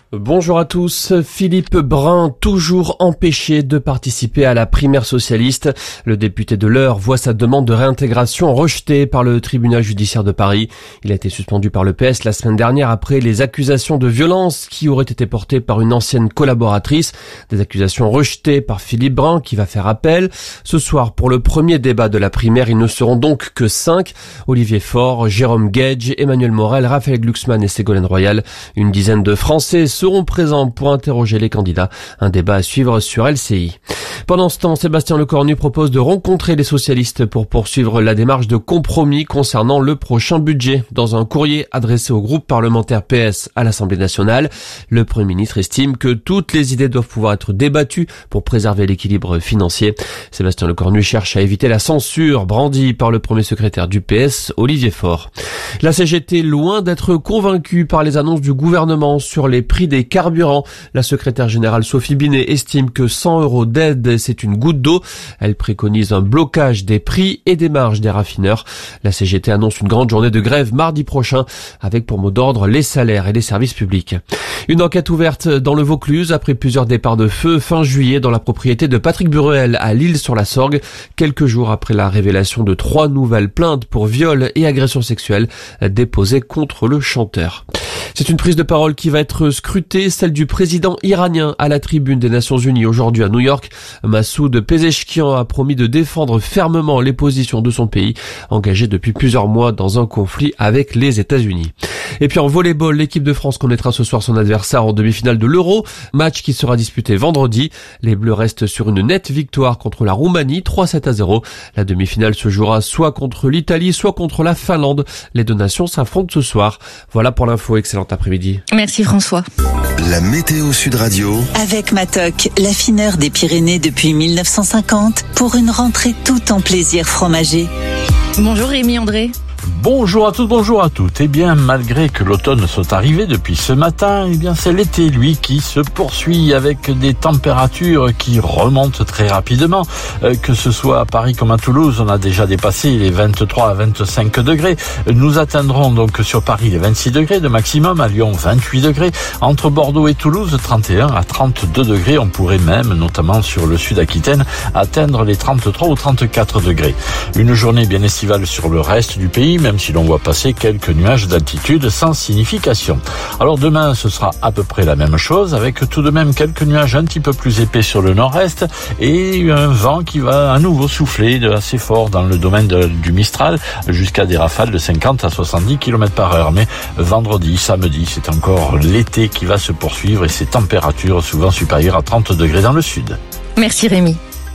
Bonjour à tous. Philippe Brun, toujours empêché de participer à la primaire socialiste. Le député de l'Eure voit sa demande de réintégration rejetée par le tribunal judiciaire de Paris. Il a été suspendu par le P S la semaine dernière après les accusations de violence qui auraient été portées par une ancienne collaboratrice. Des accusations rejetées par Philippe Brun qui va faire appel. Ce soir, pour le premier débat de la primaire, ils ne seront donc que cinq. Olivier Faure, Jérôme Gage, Emmanuel Morel, Raphaël Glucksmann et Ségolène Royal. Une dizaine de Français seront présents pour interroger les candidats. Un débat à suivre sur L C I. Pendant ce temps, Sébastien Lecornu propose de rencontrer les socialistes pour poursuivre la démarche de compromis concernant le prochain budget. Dans un courrier adressé au groupe parlementaire P S à l'Assemblée nationale, le Premier ministre estime que toutes les idées doivent pouvoir être débattues pour préserver l'équilibre financier. Sébastien Lecornu cherche à éviter la censure brandie par le premier secrétaire du P S, Olivier Faure. La C G T, loin d'être convaincue par les annonces du gouvernement sur les prix des carburants. La secrétaire générale Sophie Binet estime que cent euros d'aide, c'est une goutte d'eau. Elle préconise un blocage des prix et des marges des raffineurs. La C G T annonce une grande journée de grève mardi prochain, avec pour mot d'ordre les salaires et les services publics. Une enquête ouverte dans le Vaucluse après plusieurs départs de feu fin juillet dans la propriété de Patrick Buruel à L'Isle-sur-la-Sorgue, quelques jours après la révélation de trois nouvelles plaintes pour viol et agression sexuelle déposées contre le chanteur. C'est une prise de parole qui va être scrutée, celle du président iranien à la tribune des Nations Unies aujourd'hui à New York. Massoud Pezeshkian a promis de défendre fermement les positions de son pays, engagé depuis plusieurs mois dans un conflit avec les États-Unis. Et puis en volleyball, l'équipe de France connaîtra ce soir son adversaire en demi-finale de l'Euro, match qui sera disputé vendredi. Les Bleus restent sur une nette victoire contre la Roumanie, trois sept à zéro. La demi-finale se jouera soit contre l'Italie, soit contre la Finlande. Les deux nations s'affrontent ce soir. Voilà pour l'info, excellent après-midi. Merci François. La météo Sud Radio. Avec Matok, l'affineur des Pyrénées depuis mille neuf cent cinquante, pour une rentrée tout en plaisir fromager. Bonjour Rémi André. Bonjour à toutes, bonjour à toutes. Eh bien, malgré que l'automne soit arrivé depuis ce matin, eh bien, c'est l'été, lui, qui se poursuit avec des températures qui remontent très rapidement. Euh, que ce soit à Paris comme à Toulouse, on a déjà dépassé les vingt-trois à vingt-cinq degrés. Nous atteindrons donc sur Paris les vingt-six degrés de maximum, à Lyon vingt-huit degrés. Entre Bordeaux et Toulouse, trente et un à trente-deux degrés. On pourrait même, notamment sur le sud Aquitaine, atteindre les trente-trois ou trente-quatre degrés. Une journée bien estivale sur le reste du pays, même si l'on voit passer quelques nuages d'altitude sans signification. Alors demain, ce sera à peu près la même chose, avec tout de même quelques nuages un petit peu plus épais sur le nord-est et un vent qui va à nouveau souffler de assez fort dans le domaine de, du Mistral, jusqu'à des rafales de cinquante à soixante-dix kilomètres par heure. Mais vendredi, samedi, c'est encore l'été qui va se poursuivre et ces températures souvent supérieures à trente degrés dans le sud. Merci Rémi.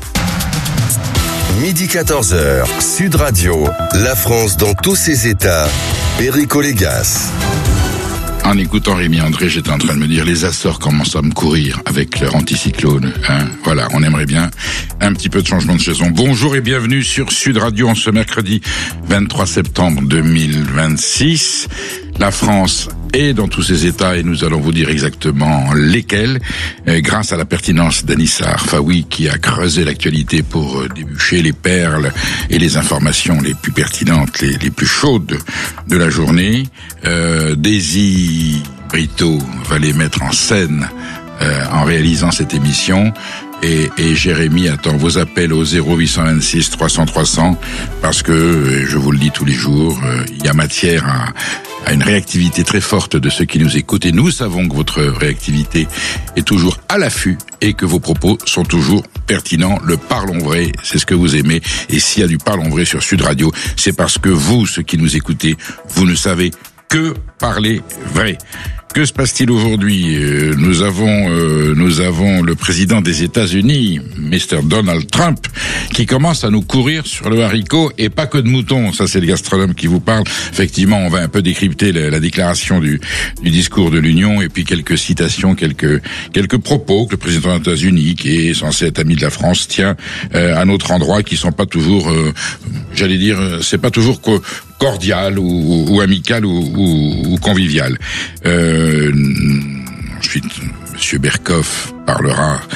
Midi quatorze heures, Sud Radio, la France dans tous ses états, Perico Légas. En écoutant Rémi André, j'étais en train de me dire, les Açores commencent à me courir avec leur anticyclone. Hein, voilà, on aimerait bien un petit peu de changement de saison. Bonjour et bienvenue sur Sud Radio en ce mercredi vingt-trois septembre deux mille vingt-six. La France est dans tous ses états et nous allons vous dire exactement lesquels, euh, grâce à la pertinence d'Anissa Arfaoui qui a creusé l'actualité pour euh, déboucher les perles et les informations les plus pertinentes, les, les plus chaudes de la journée. Euh, Daisy Brito va les mettre en scène euh, en réalisant cette émission. Et, et Jérémy attend vos appels au zéro huit cent vingt-six trois cents trois cents parce que, je vous le dis tous les jours, euh, il y a matière à, à une réactivité très forte de ceux qui nous écoutent. Et nous savons que votre réactivité est toujours à l'affût et que vos propos sont toujours pertinents. Le parlons vrai, c'est ce que vous aimez. Et s'il y a du parlons vrai sur Sud Radio, c'est parce que vous, ceux qui nous écoutez, vous ne savez que parler vrai. Que se passe-t-il aujourd'hui ? euh, Nous avons, euh, nous avons le président des États-Unis, mister Donald Trump, qui commence à nous courir sur le haricot et pas que de moutons. Ça, c'est le gastronome qui vous parle. Effectivement, on va un peu décrypter la, la déclaration du, du discours de l'Union et puis quelques citations, quelques quelques propos que le président des États-Unis, qui est censé être ami de la France, tient euh, à notre endroit, qui sont pas toujours, euh, j'allais dire, c'est pas toujours co- cordial ou, ou, ou amical ou, ou, ou convivial. Euh, ensuite, Monsieur Berkoff parlera,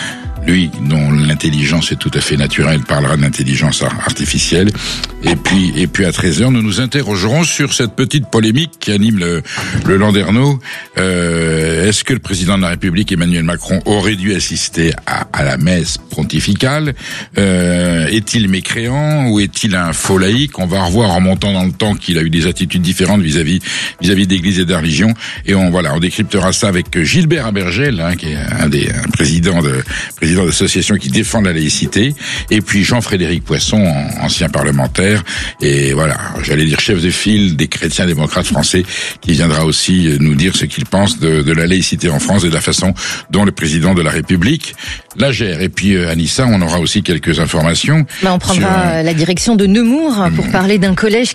lui dont l'intelligence est tout à fait naturelle parlera de l'intelligence artificielle. Et puis, et puis à treize heures, nous nous interrogerons sur cette petite polémique qui anime le, le Landerneau. Euh, est-ce que le président de la République, Emmanuel Macron, aurait dû assister à, à la messe pontificale? euh, Est-il mécréant ou est-il un faux laïc? On va revoir en montant dans le temps qu'il a eu des attitudes différentes vis-à-vis vis-à-vis de l'Église et de la religion. Et on voilà, on décryptera ça avec Gilbert Abergel, hein, qui est un des un président de président d'associations qui défend la laïcité, et puis Jean-Frédéric Poisson, ancien parlementaire. Et voilà, j'allais dire chef de file des chrétiens démocrates français, qui viendra aussi nous dire ce qu'il pense de, de la laïcité en France et de la façon dont le président de la République la gère. Et puis euh, Anissa, on aura aussi quelques informations. Bah, on prendra sur, euh, la direction de Nemours pour parler d'un collège